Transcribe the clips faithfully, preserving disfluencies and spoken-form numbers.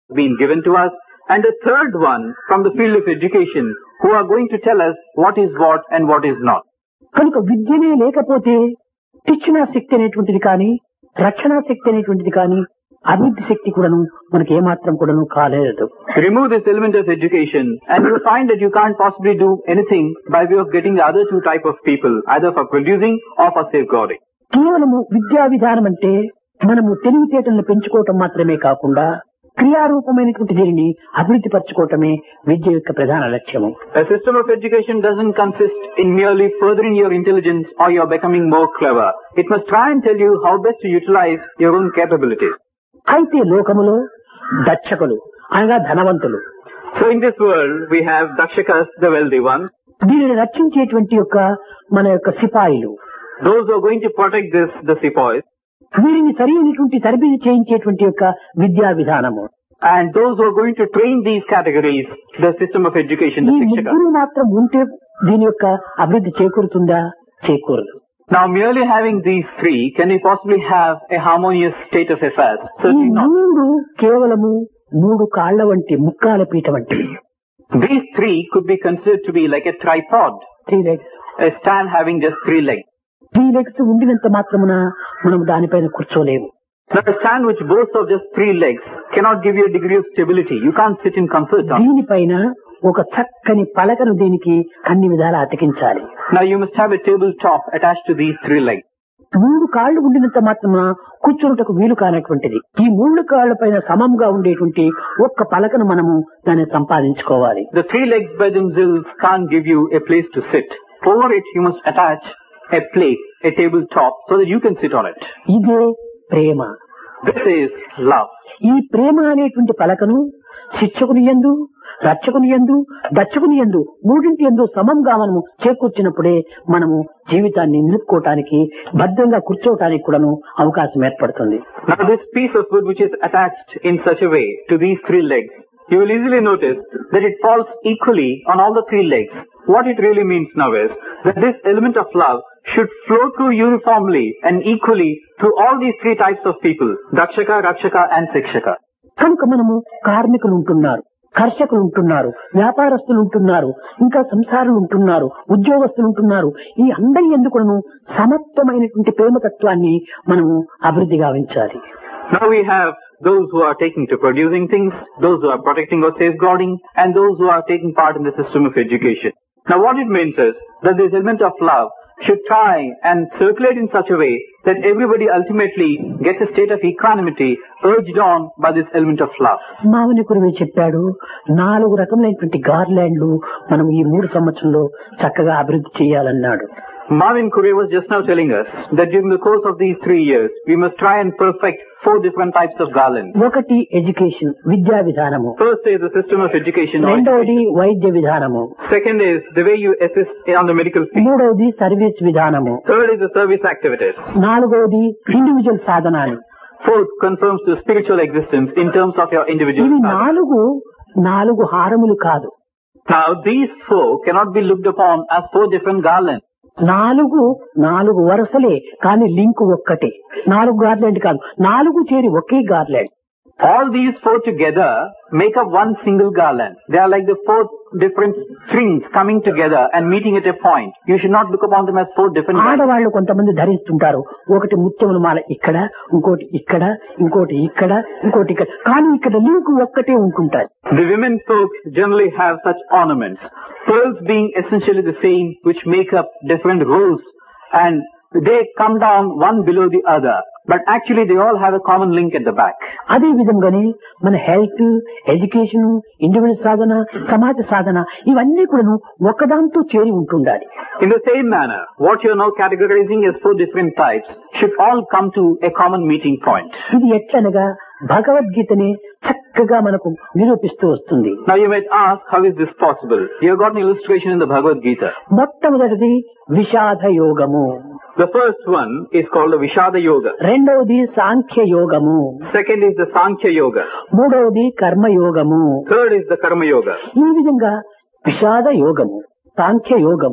been given to us, and the third one from the field of education, who are going to tell us what is what and what is not. కనుక విద్యనే లేకపోతే శిక్షణా శక్తి అనేటువంటిది కానీ రక్షణా శక్తి అనేటువంటిది కానీ అభివృద్ధి శక్తి కూడాను మనకి ఏమాత్రం కూడాను కాలేదు. Remove this element of education and you will find that you can't possibly do anything by way of getting the other two type of people, either for producing or for safeguarding. కేవలము విద్యా విధానం అంటే మనము తెలివితేటలను పెంచుకోవటం మాత్రమే కాకుండా క్రియారూపమైనటువంటి దీనిని అభివృద్ధి పరచుకోవటమే విద్య యొక్క ప్రధాన లక్ష్యము. A system of education doesn't consist in merely furthering your intelligence or your becoming more clever. It must try and tell you how best to utilize your own capabilities. అయితే లోకములో దక్షకులు అనగా ధనవంతులు. So in this world we have dakshakas, the wealthy ones. దీనిని రక్షించేటువంటి యొక్క మన యొక్క సిపాయిలు. Those who are going to protect this, the sepoys. వీరిని సరైనటువంటి తరబేతి చేయించేటువంటి యొక్క విద్యా విధానము. And those who are going to train these categories, the system of education, the ఈ shikshaka. ముగ్గురు మాత్రం ఉంటే దీని యొక్క అభివృద్ధి చేకూరుతుందా? చేకూరదు. Now merely having these three, can we possibly have a harmonious state of affairs? ఈ Certainly not. మూడు కేవలము మూడు కాళ్ల వంటి ముక్కాల పీట వంటి. These three could be considered to be like a tripod, three legs a stand having just three legs. Three legs ఉండినంత మాత్రమున మనం దానిపైన కూర్చోలేము. Now a stand which boasts of just three legs cannot give you a degree of stability. You can't sit in comfort on it. దీనిపైన ఒక చక్కని పలకను దీనికి అన్ని విధాలా అతికించాలి. Now you must have a tabletop attached to these three legs. మూడు కాళ్లు ఉండినంత మాత్రమున కూర్చున్నటకు వీలు కానటువంటిది. ఈ మూడు కాళ్ల పైన సమంగా ఉండేటువంటి ఒక్క పలకను మనము దాన్ని సంపాదించుకోవాలి. The three legs by themselves can't give you a place to sit. Over it you must attach a plate, a tabletop, so that you can sit on it. ఇదే ప్రేమ. This is love. ఈ ప్రేమ అనేటువంటి పలకను శిక్షకుని యందు రక్షకుని యందు దక్షకుని యందు మూడింటి యందు సమంగా మనము చేకూర్చినప్పుడే మనము జీవితాన్ని నిలుపుకోవటానికి భద్రంగా కూర్చోవటానికి కూడాను అవకాశం ఏర్పడుతుంది. Now this piece of wood which is attached in such a way to these three legs, you will easily notice that it falls equally on all the three legs. What it really means now is that this element of love should flow through uniformly and equally through all these three types of people, dakshaka, rakshaka and shikshaka. కనుక మనము కార్మికులు ఉంటున్నారు, కర్షకులు ఉంటున్నారు, వ్యాపారస్తులు ఉంటున్నారు, ఇంకా సంసారులు ఉంటున్నారు, ఉద్యోగస్తులు ఉంటున్నారు. ఈ అందరి ఎందుకును సమత్వమైనటువంటి ప్రేమతత్వాన్ని మనము అభివృద్ధి గావించాలి. Now we have those who are taking to producing things, those who are protecting or safeguarding, and those who are taking part in the system of education. Now what it means is that this element of love should try and circulate in such a way that everybody ultimately gets a state of equanimity urged on by this element of love. మావని కురువే చెప్పాడు, నాలుగు రకములైనటువంటి గార్లాండ్లు మనం ఈ మూడు సంవత్సరంలో చక్కగా అభివృద్ధి చేయాలన్నాడు. Marvin Curry was just now telling us that during the course of these three years, we must try and perfect four different types of garlands. ఒకటి ఎడ్యుకేషన్ విద్యా విధానము. First is the system of education. రెండవది వైద్య విధానము. Second is the way you assist on the medical field. మూడవది service విధానము. Third is the service activities. నాలుగవది individual సాధనాలు. Fourth confirms the spiritual existence in terms of your individual. ఇవి sadhana. నాలుగు నాలుగు హారములు కాదు. Now these four cannot be looked upon as four different garlands. నాలుగు నాలుగు వరుసలే కానీ లింక్ ఒక్కటే. నాలుగు గార్లాండ్ కాదు, నాలుగు చేరి ఒకే garland. All these four together make up one single garland. They are like the four different strings coming together and meeting at a point. You should not look upon them as four different garlands. ఆడవాళ్ళు కొంతమంది ధరిస్తుంటారు. ఒకటి ముత్యముల మాల ఇక్కడ, ఇంకోటి ఇక్కడ, ఇంకోటి ఇక్కడ, ఇంకోటి ఇక్కడ, కానీ ఇక్కడ లింక్ ఒక్కటే ఉంటుంటారు. The women folk generally have such ornaments, pearls being essentially the same, which make up different rows, and they come down one below the other, but actually they all have a common link at the back. అదే విధంగానే మన health, education, individual సాధన, సమాజ సాధన ఇవన్నీ కూడా ఒకదాంతో చేరి ఉంటుండాలి. In the same manner, what you are now categorizing as four different types should all come to a common meeting point. ఇది ఎట్లనగా భగవద్గీతని చక్కగా మనకు నిరూపిస్తూ వస్తుంది. Now you might ask, how is this possible? You have got an illustration in the Bhagavad Gita. మొట్టమొదటిది విషాద యోగము. The first one is called the Vishada Yoga. రెండవది సాంఖ్య యోగము. Second is the Sankhya Yoga. మూడవది కర్మ యోగము. Third is the Karma Yoga. ఈ విధంగా విషాద యోగము, సాంఖ్య యోగము,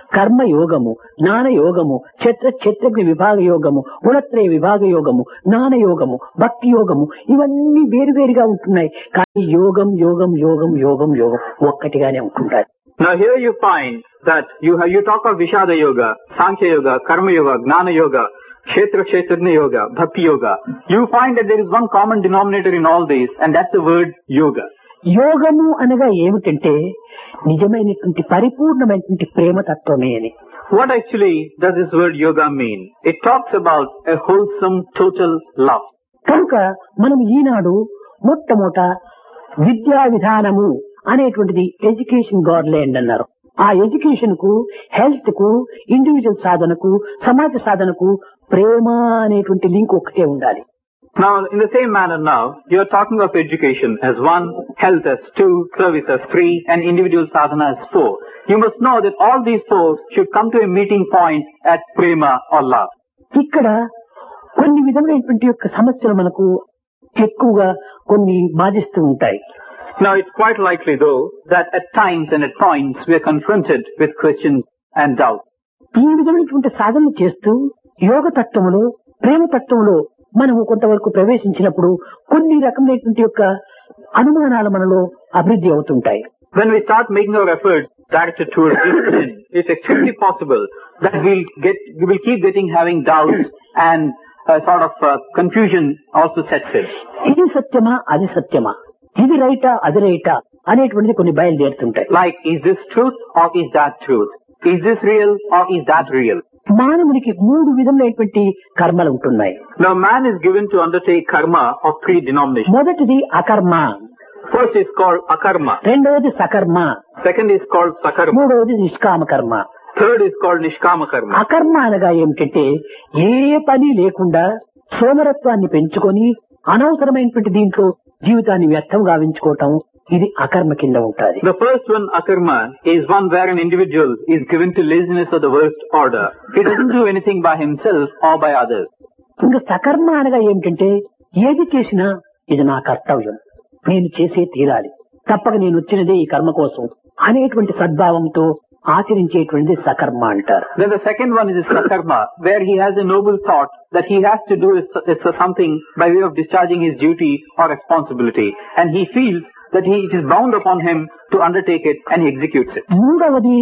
కర్మ యోగము, జ్ఞాన యోగము, క్షేత్ర క్షేత్రజ్ఞ విభాగ యోగము, గుణత్రయ విభాగ యోగము, జ్ఞాన యోగము, భక్తి యోగము, ఇవన్నీ వేరువేరుగా ఉంటున్నాయి. కానీ యోగం యోగం యోగం యోగం యోగం ఒక్కటిగానే ఉంటుంటారు. Now here you find that you have, you talk of Vishada Yoga, Sankhya Yoga, Karma Yoga, Gnana Yoga, Kshetra Kshetrajna Yoga, Bhakti Yoga. You find that there is one common denominator in all these, and that's the word Yoga. యోగము అనగా ఏమిటంటే నిజమైనటువంటి పరిపూర్ణమైనటువంటి ప్రేమతత్వమే అని. What actually does this word Yoga mean? It talks about a wholesome, total love. కనుక మనం ఈనాడు మొట్టమొదట విద్యా విధానము అనేటువంటిది ఎడ్యుకేషన్ గాడ్లాండ్ అన్నారు. ఆ ఎడ్యుకేషన్ కు, హెల్త్ కు, ఇండివిజువల్ సాధనకు, సమాజ సాధనకు ప్రేమ అనేటువంటి లింక్ ఒక్కటే ఉండాలి. Now, in the same manner now, you are talking of education as one, health as two, service as three, and individual sadhana as four. You must know that all these four should come to a meeting point at prema or love. ఇక్కడ కొన్ని విధమైనటువంటి యొక్క సమస్యలు మనకు ఎక్కువగా కొన్ని బాధిస్తూ ఉంటాయి. Now, it's quite likely though that at times and at points we are confronted with questions and doubts. ఈ విధమైనటువంటి సాధనలు చేస్తూ యోగ తత్వములో, ప్రేమ తత్వంలో మనము కొంతవరకు ప్రవేశించినప్పుడు కొన్ని రకమైనటువంటి యొక్క అనుమానాలు మనలో అభివృద్ధి అవుతుంటాయి. When we start making our efforts directed towards this, it's extremely possible that we'll get, we will keep getting having doubts and a sort of uh, confusion also sets in. ఇది సత్యమా, అది సత్యమా, ఇది రైటా, అది రైటా అనేటువంటిది కొన్ని బయలుదేరుతుంటాయి. Like, is this truth or is that truth? Is this real or is that real? మానవునికి మూడు విధములైనటువంటి కర్మలు ఉంటున్నాయి. Now, man is given to undertake karma of three denominations. మొదటిది అకర్మ, First is called akarma. రెండవది సకర్మ, Second is called sakarma. మూడవది నిష్కామ కర్మ. Third is called nishkama karma. అకర్మ అనగా ఏమిటంటే ఏ పని లేకుండా సోమరత్వాన్ని పెంచుకొని అనవసరమైనటువంటి దీంట్లో జీవితాన్ని వ్యర్థం గావించుకోవటం, ఇది అకర్మ కింద ఉంటుంది. The first one, akarma, is one where an individual is given to laziness of the worst order. He doesn't do anything by himself or by others. ఇంకా సకర్మ అనగా ఏమిటంటే ఏది చేసినా ఇది నా కర్తవ్యం, నేను చేసే తీరాలి, తప్పక నేను వచ్చినదే ఈ కర్మ కోసం అనేటువంటి సద్భావంతో ఆచరించేటువంటిది సకర్మ అంటారు. Then the second one is sakarma, where he has a noble thought that he has to do it's something by way of discharging his duty or responsibility, and he feels that he, it is bound upon him to undertake it, and he executes it. మూడవది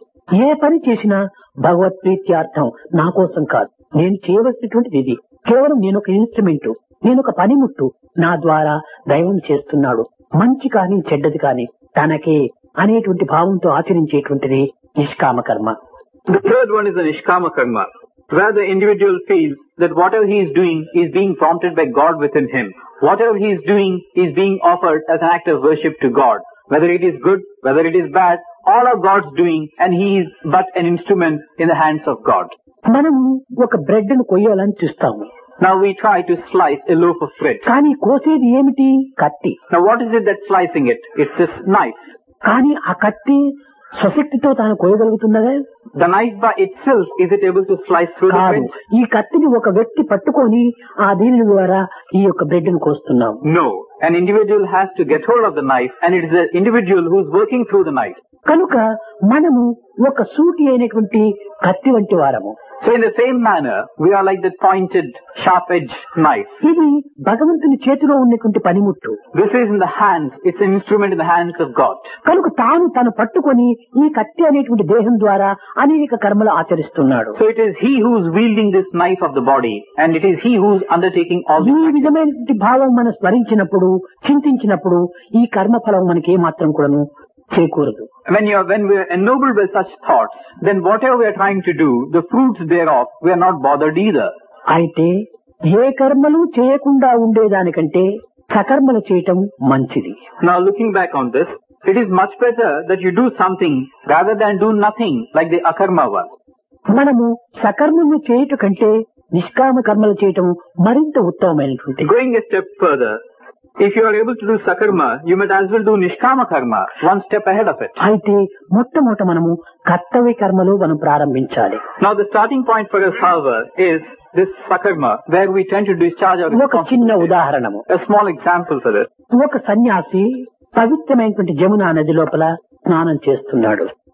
ఏ పని చేసినా భగవత్ ప్రీత్యార్థం, నా కోసం కాదు, నేను చేయవలసినటువంటిది ఇది, కేవలం నేను ఒక ఇన్స్ట్రుమెంట్, నేను ఒక పనిముట్టు, నా ద్వారా దైవం చేస్తున్నాడు, మంచి కానీ చెడ్డది కానీ తనకే అనేటువంటి భావంతో ఆచరించేటువంటిది నిష్కామ కర్మ. The third one is the nishkama karma, where the individual feels that whatever he is doing is being prompted by God within him. Whatever he is doing is being offered as an act of worship to God. Whether it is good, whether it is bad, all are God's doing, and he is but an instrument in the hands of God. మనము ఒక bread ను కొయ్యాలని చూస్తాము. Now we try to slice a loaf of bread. కానీ కోసేది ఏమిటి? కత్తి. Now what is it that's slicing it? It's this knife. కానీ ఆ కత్తి స్వశక్తితో తాను కోయగలుగుతున్నదే? The knife by itself, is it able to slice through the bread? ఈ కత్తిని ఒక వ్యక్తి పట్టుకొని ఆ దీని ద్వారా ఈ యొక్క బ్రెడ్ ను కోస్తున్నాం. No. An individual has to get hold of the knife, and it is an individual who is working through the knife. కనుక మనము ఒక సూటి అయినటువంటి కత్తి వంటి వారము. So in the same manner, we are like that pointed, sharp-edged knife. ఇది భగవంతుని చేతిలో ఉన్నటువంటి పనిముట్టు. This is in the hands, it's an instrument in the hands of God. కనుక తాను తను పట్టుకొని ఈ కత్తి అనేటువంటి దేహం ద్వారా అనేక కర్మలు ఆచరిస్తున్నాడు. So it is he who is wielding this knife of the body, and it is he who is undertaking all ఈ the విధమైనటువంటి భావం మనం స్మరించినప్పుడు, చింతించినప్పుడు ఈ కర్మ ఫలం మనకి ఏమాత్రం కూడాను చేకూరదు. When you are, when we are ennobled by such thoughts, then whatever we are trying to do, the fruits thereof, we are not bothered either. అయితే ఏ కర్మలు చేయకుండా ఉండేదానికంటే సకర్మలు చేయటం మంచిది. Now looking back on this, it is much better that you do something rather than do nothing like the akarma one. మనము సకర్మము చేయుట కంటే నిష్కామ కర్మలు చేయటం మరింత ఉత్తమమైనటువంటి. Going a step further, if you are able to do sakarma, you might as well do nishkama karma, one step ahead of it. అయితే మొట్టమొదట మనము కర్తవ్య కర్మలు మనం ప్రారంభించాలి. Now the starting point for us, however, is this sakarma, where we tend to discharge our ఒక చిన్న responsibilities. ఉదాహరణము. A small example for this. ఒక సన్యాసి పవిత్రమైనటువంటి జమునా నది లోపల స్నానం చేస్తున్నాడు.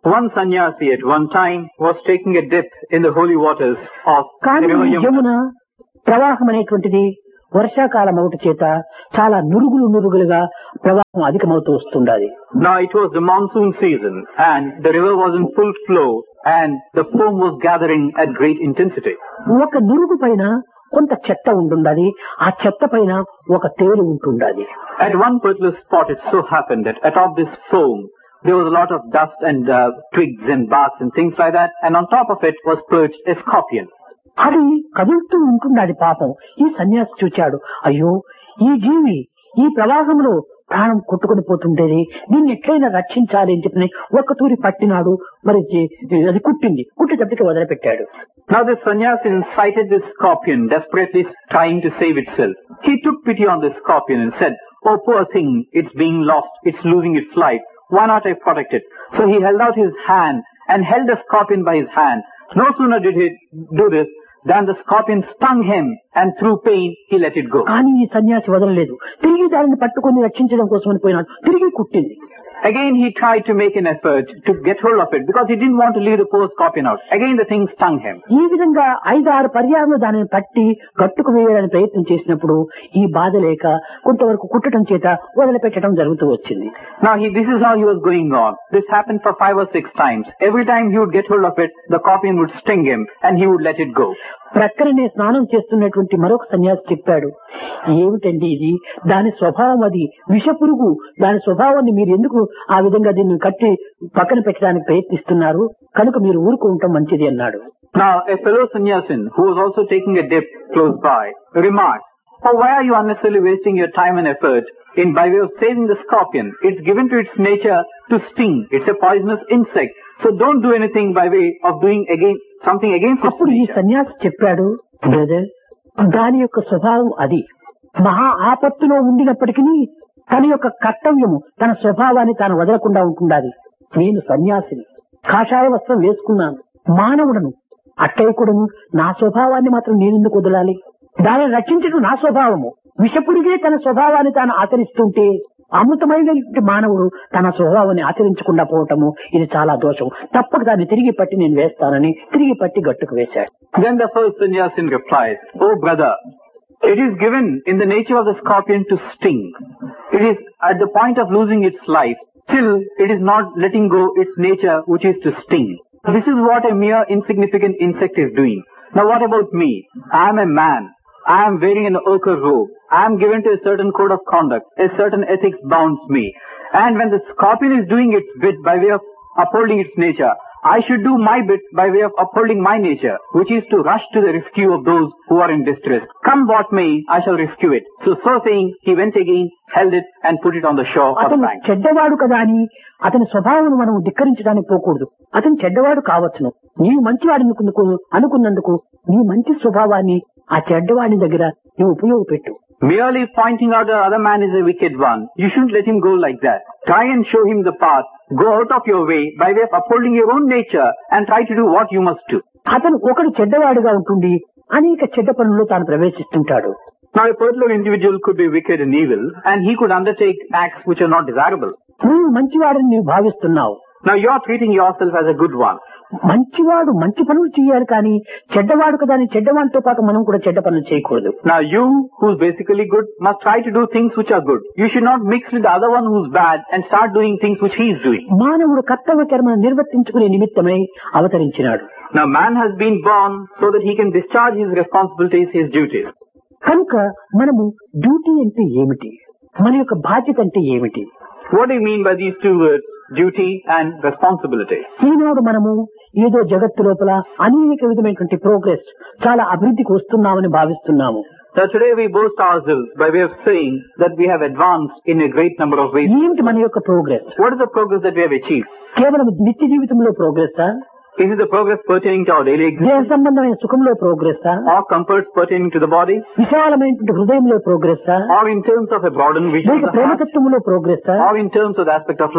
One sannyasi at one time was taking a dip in the holy waters of the కానీ river Yamuna. యమున ప్రవాహం అనేటువంటిది వర్షాకాలం అవుట చేత చాలా నురుగులు నురుగులుగా ప్రవాహం అధికమవుతూ వస్తుండాలి. Now it was the monsoon season and the river was in full flow and the foam was gathering at great intensity. ఒక నురుగు పైన కొంత చెత్త ఉంటుండాలి, ఆ చెత్త పైన ఒక తేలు ఉంటుండాలి. At one particular spot it so happened that atop this foam there was a lot of dust and uh, twigs and barks and things like that, and on top of it was perched a scorpion. అది కదులుతూ ఉంటున్నది. పాపం ఈ సన్యాసి చూచాడు, అయ్యో ఈ జీవి ఈ ప్రవాహంలో ప్రాణం కొట్టుకుని పోతుండేది, దీన్ని ఎట్లయినా రక్షించాలి అని చెప్పి ఒక్క తూరి పట్టినాడు. మరి అది కుట్టింది, కుట్టేటప్పటికి వదిలిపెట్టాడు. Now this sannyasi sighted this scorpion desperately trying to save itself. He took pity on this scorpion and said, "Oh poor thing, it's being lost, it's losing its life. Why not I protect it?" So he held out his hand and held the scorpion by his hand. No sooner did he do this than the scorpion stung him, and through pain he let it go. కానీ ఈ సన్యాసి వదలలేదు. తిరిగి దానిని పట్టుకొని రక్షించడం కోసమని పోయినాడు, తిరిగి కుట్టింది. Again he tried to make an effort to get hold of it because he didn't want to leave the poor scorpion out. Again the thing stung him. ఈ విధంగా ఐదు ఆరు పర్యాలు దానిని పట్టి కట్టుకు వేయాలని ప్రయత్నం చేసినప్పుడు ఈ బాధ లేక కొంతవరకు కుట్టడం చేత వదిలిపెట్టడం జరుగుతూ వచ్చింది. Now he, this is how he was going on. This happened for five or six times. Every time he would get hold of it, the scorpion would sting him and he would let it go. ప్రక్కనే స్నానం చేస్తున్నటువంటి మరొక సన్యాసి చెప్పాడు, ఏమిటండి ఇది, దాని స్వభావం అది విషపురుగు, దాని స్వభావాన్ని మీరు ఎందుకు ఆ విధంగా దీన్ని కట్టి పక్కన పెట్టడానికి ప్రయత్నిస్తున్నారు, కనుక మీరు ఊరుకుంటాం మంచిది అన్నాడు. Now a fellow sannyasin who was also taking a dip close by remarked, "Oh, why are you unnecessarily wasting your time and effort in by way of saving the scorpion? It's given to its nature to sting. It's a poisonous insect. So don't do anything by way of doing again something against its అప్పుడు ఈ nature." సన్యాసి చెప్పాడు, brother, దాని యొక్క స్వభావం అది. మహా ఆపత్తులో ఉండినప్పటికీ తన యొక్క కర్తవ్యము, తన స్వభావాన్ని తాను వదలకుండా ఉంటుండాలి. నేను సన్యాసిని, కాషాయ వస్త్రం వేసుకున్నాను, మానవుడను, అట్టయ్యకుడను, నా స్వభావాన్ని మాత్రం నేనెందుకు వదలాలి? దానిని రక్షించడం నా స్వభావము. విషపుడిగే తన స్వభావాన్ని తాను ఆచరిస్తుంటే అమృతమైనటువంటి మానవుడు తన స్వభావాన్ని ఆచరించకుండా పోవటము ఇది చాలా దోషం. తప్పక దాన్ని తిరిగి పట్టి నేను వేస్తానని తిరిగి పట్టి గట్టుకు వేశాడు. Then the first sannyasin replied, "Oh brother, it is given in the nature of the scorpion to sting. It is at the point of losing its life. Still, it is not letting go its nature, which is to sting. This is what a mere insignificant insect is doing. Now what about me? I am a man. I am wearing an ochre robe. I am given to a certain code of conduct. A certain ethics bounds me. And when the scorpion is doing its bit by way of upholding its nature, I should do my bit by way of upholding my nature, which is to rush to the rescue of those who are in distress. Come what may, I shall rescue it." So, so saying, he went again, held it, and put it on the shore or అతను bank. చెడ్డవాడు కదా అని అతని స్వభావం మనం ధిక్కరించడానికి పోకూడదు. అతను చెడ్డవాడు కావచ్చును, నీవు మంచివాడు అనుకున్నందుకు అనుకున్నందుకు నీ మంచి స్వభావాన్ని ఆ చెడ్డవాడి దగ్గర నువ్వు ఉపయోగపెట్టు. Merely pointing out that other man is a wicked one, you shouldn't let him go like that. Try and show him the path. Go out of your way by way of upholding your own nature and try to do what you must do. అతను ఒకడు చెడ్డవాడుగా ఉంటుండి అనేక చెడ్డ పనుల్లో తాను ప్రవేశిస్తుంటాడు. Now a particular individual could be wicked and evil and he could undertake acts which are not desirable. నువ్వు మంచివాడని నీవు భావిస్తున్నావు. Now you are treating yourself as a good one. మంచివాడు మంచి పనులు చేయాలి కానీ చెడ్డవాడు కదా అని చెడ్డవాడితో పాటు మనం కూడా చెడ్డ పనులు చేయకూడదు. Now you, who's basically good, must try to do things which are good. You should not mix with the other one who's bad and start doing things which he is doing. మానవుడు కర్తవ్య కర్మను నిర్వర్తించుకునే నిమిత్తమై అవతరించినాడు. Now man has been born so that he can discharge his responsibilities, his duties. కనుక మనము duty అంటే ఏమిటి, మన యొక్క బాధ్యత అంటే ఏమిటి? What do you mean by these two words, duty and responsibility? ఈనాడు మనము ఏదో జగత్తు లోపల అనేక విధమైనటువంటి ప్రోగ్రెస్, చాలా అభివృద్ధికి వస్తున్నామని భావిస్తున్నాము. Now today we boast ourselves by way of saying that we have advanced in a great number of ways. ఏంటి మన యొక్క progress? What is the progress that we have achieved? కేవలం నిత్య జీవితంలో ప్రోగ్రెస్సా, Is it the progress pertaining to our daily దేహ existence, సంబంధమైన సుఖంలో ప్రోగ్రెస్సా, or comforts pertaining to the body, విశాలమైనటువంటి హృదయంలో ప్రోగ్రెస్సా, or in terms of a broadened vision లేక of the heart, ప్రేమతత్వంలో ప్రోగ్రెస్సా, or in terms of the aspect of love?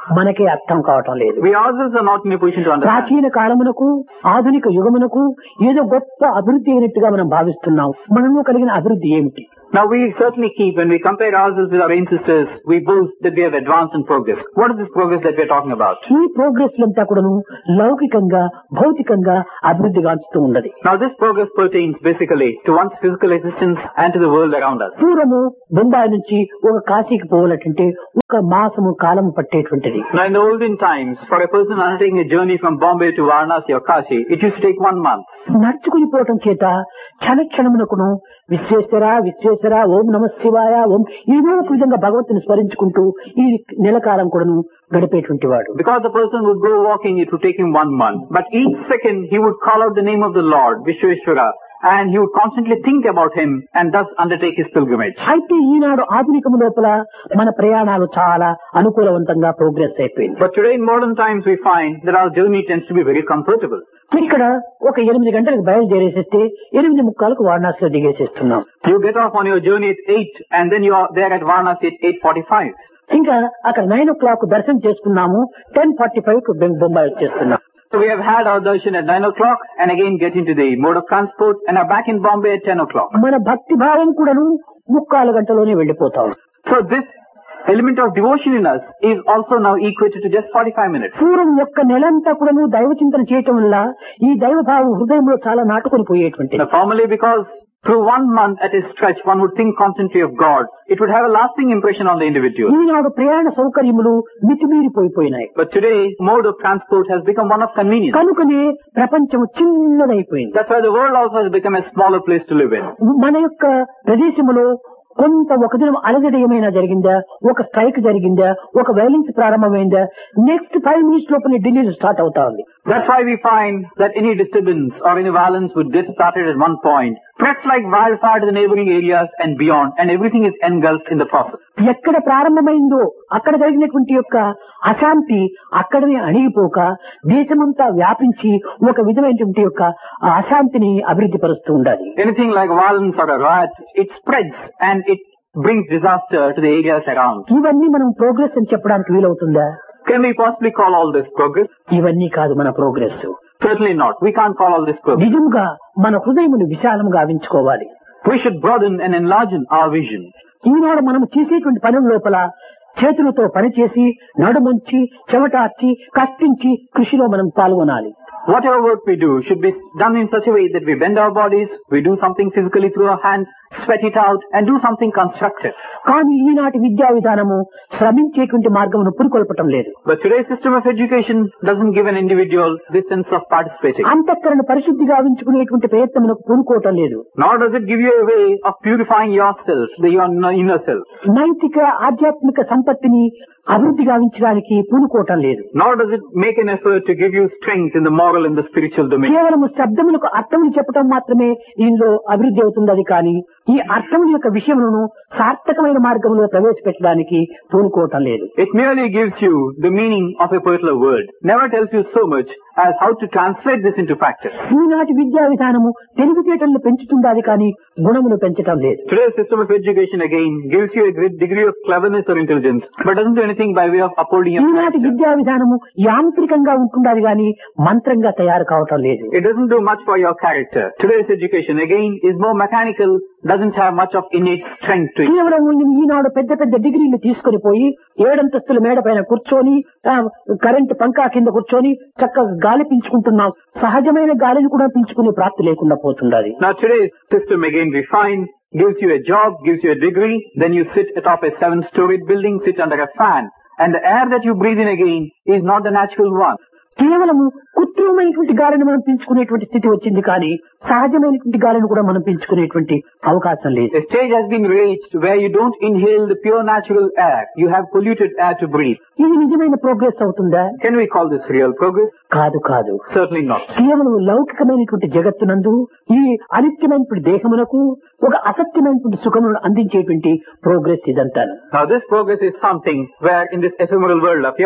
మనకే అర్థం కావటం లేదు. We ourselves are not in a position to understand. ప్రాచీన కాలమునకు ఆధునిక యుగమునకు ఏదో గొప్ప అభివృద్ధి అయినట్టుగా మనం భావిస్తున్నాం. మనలో కలిగిన అభివృద్ధి ఏమిటి? Now we certainly keep, when we compare ourselves with our ancestors, we boast that we have advanced in progress. What is this progress that we are talking about? ఈ ప్రోగ్రెస్ అంతా కూడాను లౌకికంగా భౌతికంగా అభివృద్ధి గాంచుతూ ఉన్నది. Now this progress pertains basically to one's physical existence and to the world around us. పూర్వము బొంబాయి నుంచి ఒక కాశీకి పోవాలంటే ఒక మాసము కాలము పట్టేటువంటిది. Now in the olden times, for a person undertaking a journey from Bombay to Varanasi or Kashi, it used to take one month. నడుచుకుని పోవటం చేత క్షణ క్షణమునకును విశ్వేశ్వర విశ్వేశ్వర ఓం నమ శివాయ ఓం ఏదో ఒక విధంగా భగవంతుని స్మరించుకుంటూ ఈ నెల కాలం కూడాను గడిపేటువంటి వాడు. Because the person would go walking, it would take him one month. But each second he would call out the name of the Lord, Vishweshwara, and he would constantly think about him and thus undertake his pilgrimage. అయితే ఈనాడు ఆధునికము లోపల మన ప్రయాణాలు చాలా అనుకూలవంతంగా progress అయిపోయింది. But today in modern times we find that our journey tends to be very comfortable. ఇక్కడ ఒక ఎనిమిది గంటలకు బయలుదేరేసేస్తే ఎనిమిది ముక్కాలకు వారణాసిలో దిగేసేస్తున్నాం. You get off on your journey at eight and then you are there at Varanasi at eight forty-five. ఇంకా అక్కడ nine ఓ clock దర్శనం చేసుకున్నాము, టెన్ ఫార్టీ ఫైవ్ కు బొంబాయి వచ్చేస్తున్నాం. So we have had our darshan at nine o'clock and again get into the mode of transport and are back in Bombay at ten o'clock. మన భక్తి భావం కూడాను ముక్కాలు గంటలోనే వెళ్లిపోతాం. So this element of devotion in us is also now equated to just forty-five minutes. పూర్వం యొక్క నెలంతా కూడాను దైవ చింతన చేయటం వల్ల ఈ దైవ భావం హృదయంలో చాలా నాటుకొని పోయేటువంటి. Now formally, because through one month at a stretch one would think constantly of God, it would have a lasting impression on the individual. ఈనాడు ప్రయాణ సౌకర్యములు మితిమీరిపోయిపోయినాయి. But today mode of transport has become one of convenience. కనుకనే ప్రపంచం చిన్నదైపోయింది. That's why the world also has become a smaller place to live in. మన యొక్క ప్రదేశములో కొంత ఒక దినం అలజడి ఏమైనా జరిగిందా, ఒక స్ట్రైక్ జరిగిందా, ఒక వైలెన్స్ ప్రారంభమైందా, నెక్స్ట్ ఫైవ్ మినిట్స్ లోపల ఢిల్లీలో స్టార్ట్ అవుతా ఉంది. That's why we find that any disturbance or any violence would get started at one point, spreads like wildfire to the neighboring areas and beyond, and everything is engulfed in the process. ఎక్కడ ప్రారంభమైందో అక్కడ జరిగినటువంటి యొక్క అశాంతి అక్కడనే అణిగిపోక దేశమంతా వ్యాపించి ఒక విధమైనటువంటి యొక్క అశాంతిని అభివృద్ధి పరుస్తూ ఉండాలి. Anything like violence or a riot, it spreads and it brings disaster to the areas around. ఇవన్నీ మనం ప్రోగ్రెస్ అని చెప్పడానికి వీలవుతుందా? Can we possibly call all this progress? ఇవన్నీ కాదు మన progress. Certainly not. We can't call all this progress. నిజంగా మన హృదయమును విశాలంగా గావించుకోవాలి. We should broaden and enlarge our vision. ఈనాడు మనం చేసేటువంటి పనుల లోపల చేతులతో పనిచేసి నడుమంచి చెమటార్చి కష్టించి కృషిలో మనం పాల్గొనాలి. Whatever work we do should be done in such a way that we bend our bodies, we do something physically through our hands, sweat it out and do something constructive. కానీ ఈనాటి విద్యా విధానము శ్రమించేటువంటి మార్గమును పురికొల్పటం లేదు. But today's system of education doesn't give an individual this sense of participating. అంతఃకరణ పరిశుద్ధి గావించుకునేటువంటి ప్రయత్నమునకు పూనుకోవటం లేదు. Nor does it give you a way of purifying yourself, the your inner self. నైతిక ఆధ్యాత్మిక సంపత్తిని అభివృద్ధి గావించడానికి పూనుకోవటం లేదు. Nor does it make an effort to give you strength in the moral and the spiritual domain. కేవలము శబ్దములకు అర్థములు చెప్పడం మాత్రమే దీనిలో అభివృద్ధి అవుతుంది కానీ ఈ అర్థముల యొక్క విషయములను సార్థకమైన మార్గంలో ప్రవేశపెట్టడానికి పూనుకోవటం లేదు. It merely gives you the meaning of a particular word. Never tells you so much as how to translate this into practice. ఈనాటి విద్యా విధానము తెలివితేటలను పెంచుతుండాలి కానీ గుణమును పెంచటం లేదు. Today's system of education again gives you a great degree of cleverness or intelligence, but doesn't do anything by way of upholding your ఈనాటి character. విద్యా విధానము యాంత్రికంగా ఉంటుండాలి కానీ మంత్రంగా తయారు కావటం లేదు. It doesn't do much for your character. Today's education again is more mechanical, doesn't have much of innate strength to it. కేవలం ఈనాడు పెద్ద పెద్ద డిగ్రీలు తీసుకుని పోయి ఏడంతస్తుల మేడ పైన కూర్చొని కరెంటు పంకా కింద కూర్చొని చక్కగా గాలి పీల్చుకుంటున్నాం. సహజమైన గాలిని కూడా పీల్చుకునే ప్రాప్తి లేకుండా పోతుండాలి. Now today's system again we find gives you a job, gives you a degree, then you sit atop a seven-storied building, sit under a fan, and the air that you breathe in again is not the natural one. కేవలము కృత్రిమైనటువంటి గాలిని మనం పీల్చుకునేటువంటి స్థితి వచ్చింది కానీ సహజమైనటువంటి గాలిని కూడా మనం పీల్చుకునేటువంటి అవకాశం లేదు. A stage has been reached where you don't inhale the pure natural air. You have polluted air to breathe. ఇది నిజమైన ప్రోగ్రెస్ అవుతుందా? Can we call this real progress? కాదు కాదు. Certainly not. కేవలం లౌకికమైనటువంటి జగత్తునందు ఈ అనిత్యమైనటువంటి దేహమునకు ఒక అసత్యమైనటువంటి సుఖమును అందించేటువంటి ప్రోగ్రెస్ ఇదంతా. Now this progress is something where in this ephemeral world of yours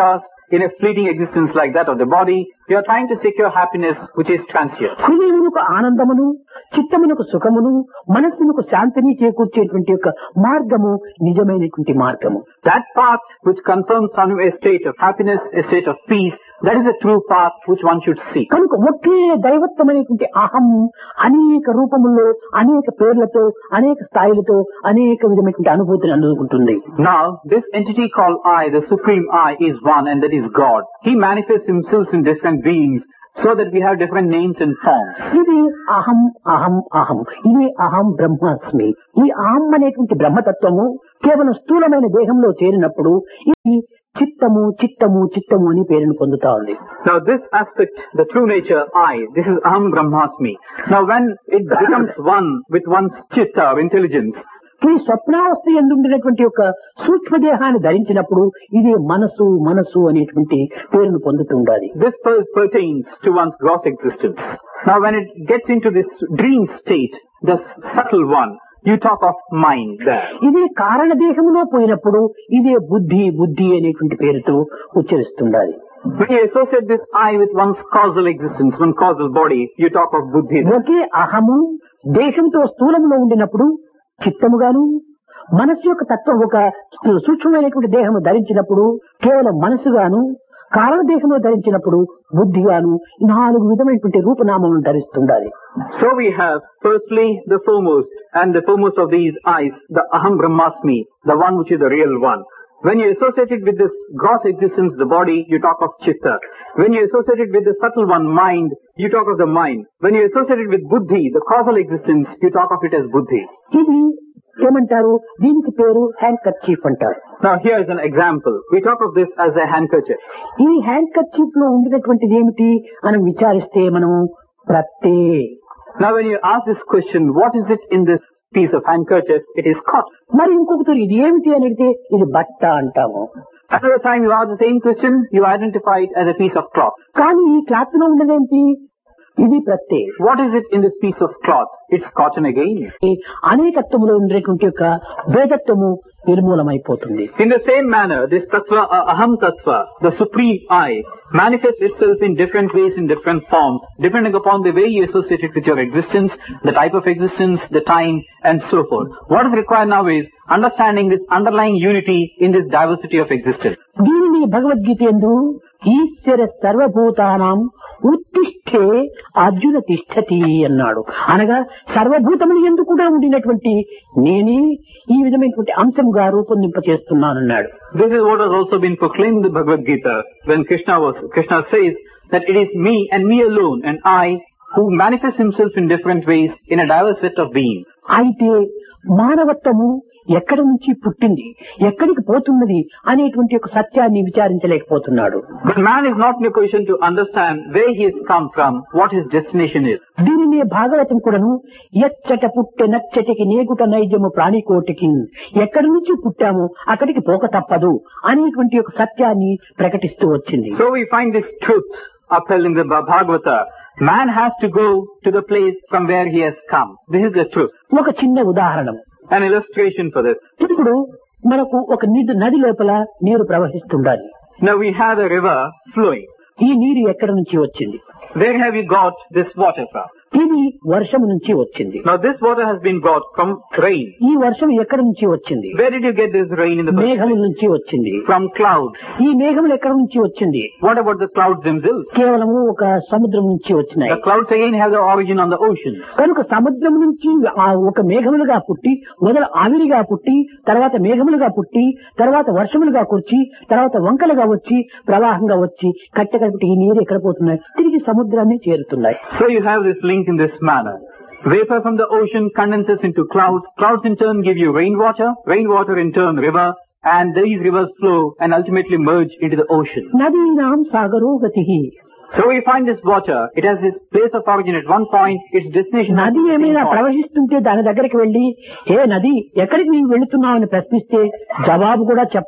in a fleeting existence like that of the body. You are trying to secure happiness which is transient. హృదయమునకు ఆనందమును, చిత్తమునకు సుఖమును, మనస్సునకు శాంతిని చేకూర్చేటువంటి యొక్క మార్గము నిజమైనటువంటి మార్గము. That path which confirms on you a state of happiness, a state of peace, that is the true path which one should seek. కనుక ఒకే దైవత్వమైనటువంటి అహం అనేక రూపముల్లో, అనేక పేర్లతో, అనేక స్థాయిలతో, అనేక విధమైనటువంటి అనుభూతిని అందుకుంటుంది. Now, this entity called I, the supreme I, is one, and that is God. He manifests himself in different beings, so that we have different names and forms. ఇది అహం అహం అహం ఇది అహం బ్రహ్మాస్మి. ఈ అహం అనేటువంటి బ్రహ్మతత్వము కేవలం స్థూలమైన దేహంలో చేరినప్పుడు ఇది చిత్తము చిత్తము చిత్తము అని పేరును పొందుతా ఉంది. Now this aspect, the true nature I, this is aham brahmasmi. Now when it becomes one with one's chitta or intelligence, ఈ స్వప్నావస్థ ఎందుండినటువంటి యొక్క సూక్ష్మదేహాన్ని ధరించినప్పుడు ఇది మనసు మనసు అనేటువంటి పేరును పొందుతుండాలి. this pertains to one's gross existence. Now when it gets into this dream state, the subtle one, you talk of mind there. ఇది కారణదేహంలో పోయినప్పుడు ఇదే బుద్ధి బుద్ధి అనేటువంటి పేరుతో ఉచ్చరిస్తుండాలి. When you associate this I with one's causal existence, one causal body, you talk of buddhi. ఒకే అహము దేశంతో స్థూలంలో ఉండినప్పుడు చిత్తముగాను, మనస్సు యొక్క తత్వం ఒక సూక్ష్మమైనటువంటి దేహము ధరించినప్పుడు కేవలం మనసుగాను, కారణదేహంలో ధరించినప్పుడు బుద్ధిగాను నాలుగు విధమైనటువంటి రూపనామములను ధరిస్తుండాలి. So we have firstly the foremost, and the foremost of these eyes, the aham brahmasmi, the one which is the real one. When you associate it with this gross existence, the body, you talk of chitta. When you associate it with the subtle one, mind, you talk of the mind. When you associate it with buddhi, the causal existence, you talk of it as buddhi. ఇది ఏమంటారు? దీనికి పేరు hand kerchief అంటారు. Now here is an example. We talk of this as a handkerchief. ఈ hand kerchief లో ఉండినటువంటిది ఏమిటి అని విచారిస్తే మనము ప్రత్తే. Now when you ask this question, what is it in this piece of handkerchief? It is cotton. మరి ఇంకొకటి ఇది ఏమిటి అని అడిగితే ఇది బట్ట అంటాము. Another time you ask the same question, you identify it as a piece of cloth. కానీ ఈ క్లాత్ లో ఉండదేంటి? ఇది ప్రత్తే. What is it in this piece of cloth? It's cotton again. అనేకత్వములో ఉండేటువంటి యొక్క భేదత్వము నిర్మూలమైపోతుంది. In the same manner, this tattva, uh, aham tattva, the supreme I, manifests itself in different ways, in different forms, depending upon the way you associate it with your existence, the type of existence, the time, and so forth. What is required now is understanding this underlying unity in this diversity of existence. దీనిని భగవద్గీత యందు ఈశ్వర సర్వభూతానాం ఉత్తిష్ఠే అర్జున తిష్ఠతి అన్నాడు. అనగా సర్వభూతములు యందు కూడా ఉండినటువంటి నేనే ఈ విధమైనటువంటి అంశంగా రూపొందింప చేస్తున్నానన్నాడు. This is what has also been proclaimed in the Bhagavad Gita when Krishna was, Krishna says that it is me and me alone and I who manifests himself in different ways in a diverse set of beings. అయితే మానవత్వము ఎక్కడి నుంచి పుట్టింది, ఎక్కడికి పోతున్నది అనేటువంటి ఒక సత్యాన్ని విచారించలేకపోతున్నాడు. But man is not in a position to understand where he has come from, what his destination is. దీనిని భాగవతం కూడాను ఎచ్చట పుట్టె నచ్చటికి నేగుట నైజము ప్రాణికోటికి, ఎక్కడి నుంచి పుట్టాము అక్కడికి పోక తప్పదు అనేటువంటి ఒక సత్యాన్ని ప్రకటిస్తూ వచ్చింది. So we find this truth upheld in the Bhagavata. Man has to go to the place from where he has come. This is the truth. ఒక చిన్న ఉదాహరణ, An illustration for this. ఇప్పుడు మనకు ఒక నిధి నది లోపల నీరు ప్రవహిస్తుండాలి. Now we have a river flowing. ఈ నీరు ఎక్కడి నుంచి వచ్చింది? Where have you got this water from? ఇది వర్షం నుంచి వచ్చింది. Now this water has been brought from rain. ఈ వర్షం ఎక్కడి నుంచి వచ్చింది? Where did you get this rain in the first మేఘముల place? నుంచి వచ్చింది. From clouds. ఈ మేఘములు ఎక్కడి నుంచి వచ్చింది? What about the clouds themselves? కేవలము ఒక సముద్రం నుంచి వచ్చినాయి. The clouds again have the origin on the oceans. కనుక సముద్రం నుంచి ఆ ఒక మేఘములుగా పుట్టి, మొదలు ఆవిరిగా పుట్టి, తర్వాత మేఘములుగా పుట్టి, తర్వాత వర్షములుగా కూర్చి, తర్వాత వంకలుగా వచ్చి, ప్రవాహంగా వచ్చి, కట్టెకట్టి ఈ నీరు ఎక్కడ పోతున్నాయి? తిరిగి సముద్రాన్ని చేరుతున్నాయి. So you have this link in this manner. Vapor from the ocean condenses into clouds. Clouds in turn give you rainwater. Rainwater in turn river. And these rivers flow and ultimately merge into the ocean. నదీనాం సాగరో గతిః. So we find this water. It has its place of origin at one point. Its destination. నది ఏమైనా ప్రవహిస్తుంటే దాని దగ్గరికి వెళ్లి, ఏ నది ఎక్కడికి నీవు వెళుతున్నావు అని ప్రశ్నిస్తే జవాబు కూడా చెప్పదు.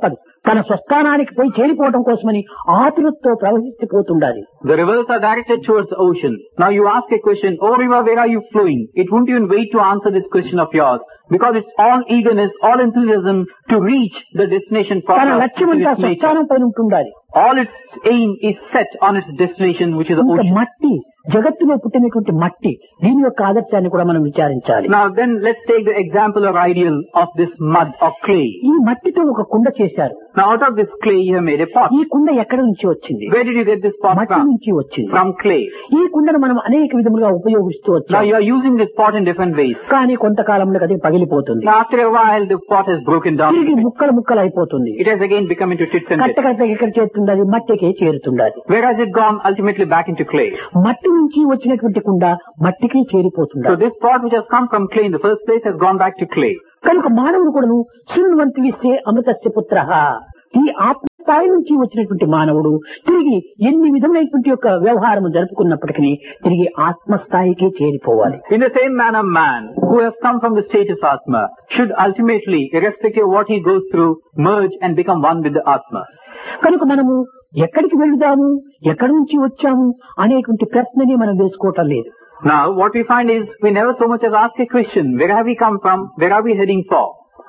తన స్వస్థానానికి పోయి చేరిపోవడం కోసమని ఆతురతతో ప్రవహిస్తుపోతుండాలి. The rivers are directed towards the ocean. Now you ask a question, oh river, where are you flowing? It won't even wait to answer this question of yours, because it's all eagerness, all enthusiasm to reach the destination తన proper, లక్ష్యం which is అంతా its nature. స్వస్థానం పైన ఉంటుండాలి. All its aim is set on its destination, which is the ఇంకా ocean. మట్టి, జగత్తులో పుట్టినటువంటి మట్టి, దీని యొక్క ఆదర్శాన్ని కూడా మనం విచారించాలి. Now then, let's take the example or ideal of this mud or clay. ఈ మట్టితో ఒక కుండ చేశారు. Now out of this clay you have made a pot. ఈ కుండ ఎక్కడి నుంచి వచ్చింది? Where did you get this pot మట్టి from? నుంచి వచ్చింది. From clay. ఈ కుండను మనం అనేక విధములుగా ఉపయోగిస్తూ Now వచ్చాం. you are using this pot in different ways. కానీ కొంతకాలంలో అది పగిలిపోతుంది. Now after a while the pot has broken down. తిరిగి ముక్కలు ముక్కలు అయిపోతుంది. It has again become into tits and కట్ట bits. కట్ట ఎక్కడ చేరుతుంది? అది మట్టికే చేరుతుండాలి. Where has it gone? Ultimately back into clay. మట్టి నుంచి వచ్చినటువంటి కుండ మట్టికి చేరిపోతుంది. So this pot which has come from clay in the first place has gone back to clay. కనుక మానవుడు కూడాను శృణ్వంతి విశ్వే అమృతస్య పుత్రః. ఈ ఆత్మస్థాయి నుంచి వచ్చినటువంటి మానవుడు తిరిగి ఎన్ని విధములైనటువంటి యొక్క వ్యవహారం జరుపుకున్నప్పటికీ తిరిగి ఆత్మస్థాయికి చేరిపోవాలి. In the same manner, man who has come from the state of Atma should ultimately, irrespective of what he goes through, merge and become one with the Atma. కనుక మనము ఎక్కడికి వెళుదాము, ఎక్కడి నుంచి వచ్చాము అనేటువంటి ప్రశ్నని మనం వేసుకోవటం లేదు. Now what we find is we never so much as ask a question, where have we come from, where are we heading for?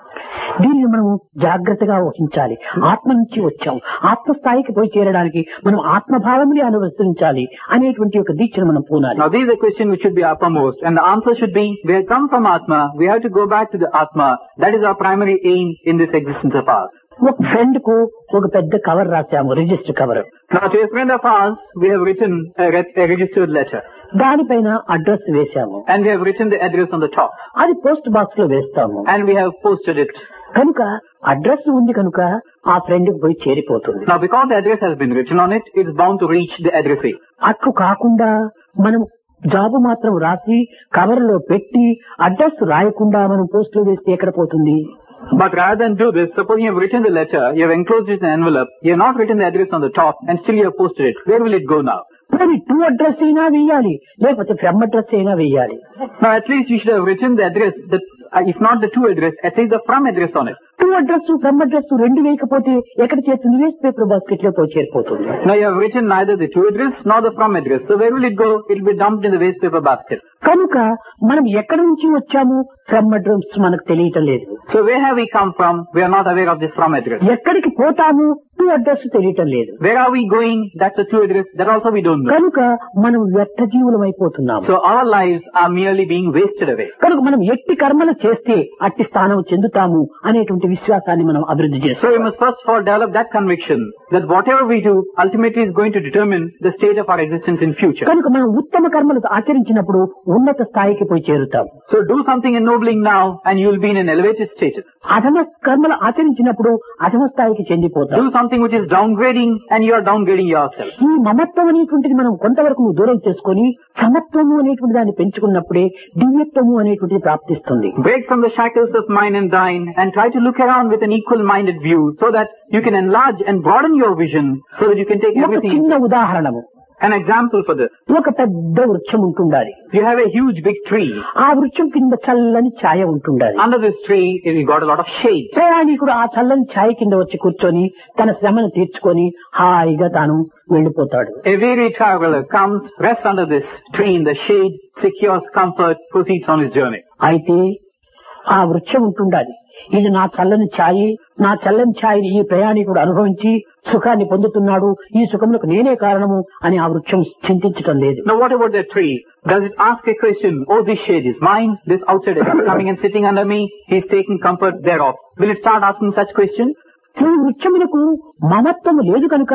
దీన్ని మనము జాగ్రత్తగా వహించాలి. ఆత్మ నుంచి వచ్చాము, ఆత్మస్థాయికి పోయి చేరడానికి మనం ఆత్మభావంని అనుసరించాలి అనేటువంటి ఒక దీక్షను మనం పూనాలి. Now this is a question which should be uppermost, and the answer should be, we have come from Atma, we have to go back to the Atma. That is our primary aim in this existence of ours. ఒక friend కు ఒక పెద్ద cover రాశాము, register cover. Now to a friend of ours, we have written a, re- a registered letter, దానిపైన address వేశాము. and we have written the address on the top, అది post box లో వేస్తాము. and we have posted it. కనుక address ఉంది కనుక ఆ friend కు పోయి చేరిపోతుంది. Now because the address has been written on it, it's bound to reach the addressee. అట్లు కాకుండా మనం జాబు మాత్రం రాసి కవర్ లో పెట్టి అడ్రస్ రాయకుండా మనం పోస్ట్ లో వేస్తే ఎక్కడ పోతుంది? But rather than do this, suppose you have written the letter, you have enclosed it in an envelope, you have not written the address on the top, and still you have posted it. Where will it go now? మరి two address అయినా వేయాలి, లేకపోతే from address అయినా వేయాలి. Now at least you should have written the address, the, uh, if not the to address, at least the from address on it. Two address from address రెండు వేయకపోతే ఎక్కడ చేరుతుంది? Waste paper basket లో పోయి చేరిపోతుంది. Now you have written neither the to address nor the from address. So where will it go? It will be dumped in the waste paper basket. కనుక మనం ఎక్కడి నుంచి వచ్చాము, ఫ్రమ్ అడ్రస్ మనకు తెలియటం లేదు. So where have we come from? We are not aware of this from address. ఎక్కడికి పోతాము, టూ అడ్రస్ తెలియటం లేదు. Where are we going? That's the to address. That also we don't know. కనుక మనం వ్యర్థ జీవులం అయిపోతున్నాము. So our lives are merely being wasted away. కనుక మనం ఎట్టి కర్మలు చేస్తే అట్టి స్థానం చెందుతాము అనేటువంటి విశ్వాసాన్ని మనం అభివృద్ధి So we చేస్తాం. must first of all develop that conviction that whatever we do ultimately is going to determine the state of our existence in future. కనుక మనం ఉత్తమ కర్మలు ఆచరించినప్పుడు ఉన్నత స్థాయికి పోయి చేరుతాం. So do something ennobling now and you will be in an elevated status. అధమ కర్మలు ఆచరించినప్పుడు అధమ స్థాయికి చెందిపోతాం. Do something which is downgrading and you are downgrading yourself. ఈ మమత్వం అనేటువంటిది మనం కొంతవరకు దూరం చేసుకొని సమత్వము అనేటువంటి దాన్ని పెంచుకున్నప్పుడే దివ్యత్వము అనేటువంటిది ప్రాప్తిస్తుంది. Break from the shackles of mine and thine and try to look around with an equal-minded view so that you can enlarge and broaden your vision so that you can take ఒక everything. చిన్న ఉదాహరణము, An example for this. ఒక పెద్ద వృక్షం ఉంటుండాలి. You have a huge big tree. ఆ వృక్షం కింద చల్లని ఛాయ ఉంటుండాలి. Under this tree, you got a lot of shade. ప్రయాణికుడు ఆ చల్లని ఛాయ కింద వచ్చి కూర్చొని తన శ్రమను తీర్చుకొని హాయిగా తాను వెళ్లిపోతాడు. A weary traveler comes, rests under this tree in the shade, secures comfort, proceeds on his journey. అయితే ఆ వృక్షం ఉంటుండాలి. ఇది నా చల్లని ఛాయి, నా చల్లని ఛాయని ఈ ప్రయాణికుడు అనుభవించి సుఖాన్ని పొందుతున్నాడు, ఈ సుఖములకు నేనే కారణము అని ఆ వృక్షం చింతించటం లేదు. Now what about that tree? Does it ask a question, oh this shade is mine, this outsider is coming and sitting under me, he is taking comfort thereof. Will it start asking such questions? ఈ వృక్షమునకు మమత్వము లేదు కనుక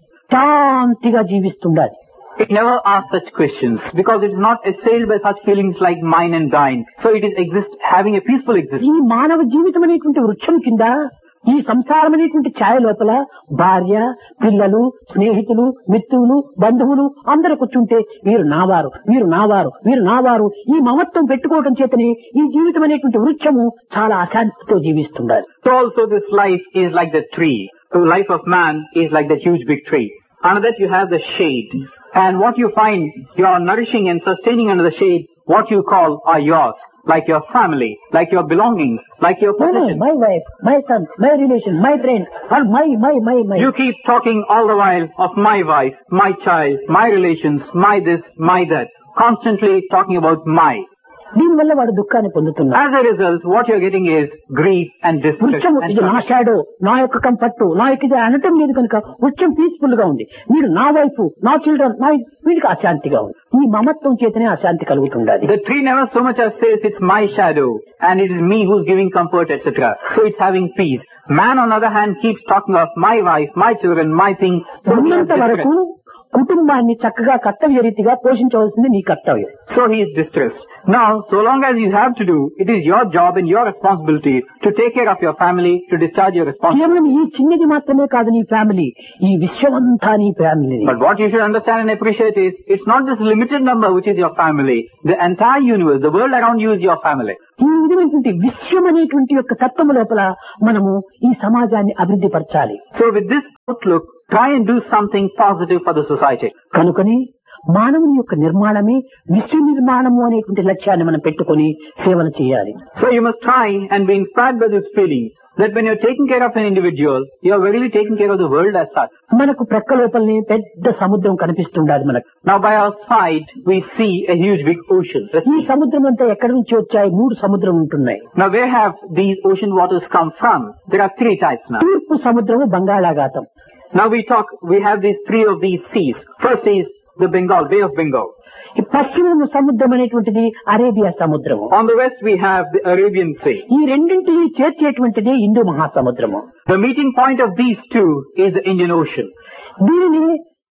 శాంతిగా జీవిస్తుండాలి. It never asks such questions because it is not assailed by such feelings like mine and thine. So it is exist having a peaceful ఈ existence. మానవ జీవితం అనేటువంటి వృక్షం కింద ఈ సంసారం అనేటువంటి ఛాయ లోపల భార్య, పిల్లలు, స్నేహితులు, మిత్రులు, బంధువులు అందరూ కూర్చుంటే వీరు నావారు, వీరు నావారు, వీరు నావారు ఈ మమత్వం పెట్టుకోవడం చేతనే ఈ జీవితం అనేటువంటి వృక్షము చాలా అశాంతితో జీవిస్తుండాలి. So also this life is like the tree. The life of man is like that huge big tree. Under that you have the shade. And what you find, you are nourishing and sustaining under the shade, what you call are yours. like your family, like your belongings, like your No, no, possessions. my wife, my son, my relation, my friend, or my, my, my, my. You keep talking all the while of my wife, my child, my relations, my this, my that. Constantly talking about my. దీనివల్ల వాడు దుఃఖాన్ని పొందుతున్నాడు. As a result, what you're getting is grief and distress. వృక్షము and ఇది నా trouble. Shadow, నా యొక్క comfort, నా యొక్క ఇది అనటం లేదు కనుక వృక్షం పీస్ఫుల్ గా ఉంది. మీరు నా వైఫ్, నా చిల్డ్రన్, నా వీడికి అశాంతిగా ఉంది. ఈ మమత్వం చేతనే అశాంతి కలుగుతుండాలి. The tree never so much as says it's my shadow and it is me who's giving comfort, et cetera. So it's having peace. Man on the other hand keeps talking of my wife, my children, my things. So he has ఉన్నంత వరకు distress. కుటుంబాన్ని చక్కగా కర్తవ్య రీతిగా పోషించవలసింది నీ కర్తవ్యం. So he is distressed. Now, so long as you have to do, it is your job and your responsibility to take care of your family, to discharge your responsibility. కేవలం ఈ చిన్నది మాత్రమే కాదు నీ ఫ్యామిలీ, ఈ విశ్వమంతా నీ family. But what you should understand and appreciate is, it's not this limited number which is your family. The entire universe, the world around you is your family. ఈ విధమైనటువంటి విశ్వం అనేటువంటి యొక్క తత్వము లోపల మనము ఈ సమాజాన్ని అభివృద్ధి పరచాలి. So with this outlook, try and do something positive for the society. కనుకని మానవుని యొక్క నిర్మాణమే విశ్వ నిర్మాణము అనేటువంటి లక్ష్యాన్ని మనం పెట్టుకొని సేవలు చేయాలి. So you must try and be inspired by this feeling that when you're taking care of an individual, you're really taking care of the world as such. మనకు ప్రక్క లోపలనే పెద్ద సముద్రం కనిపిస్తుండాలి మనకు. Now by our side, we see a huge big ocean. the ఈ sea. సముద్రం అంతా ఎక్కడి నుంచి వచ్చాయి? మూడు సముద్రం ఉంటున్నాయి. Now where have these ocean waters come from? There are three types now. తూర్పు సముద్రము బంగాళాఖాతం. Now we talk, we have these three of these seas. First is the Bengal, Bay of Bengal. ఈ పశ్చిమ సముద్రం అనేటువంటిది అరేబియా సముద్రము. On the west we have the Arabian Sea. ఈ రెండింటిని చేర్చేటువంటిది Hindu మహాసముద్రము. The meeting point of these two is the Indian Ocean. దీనిని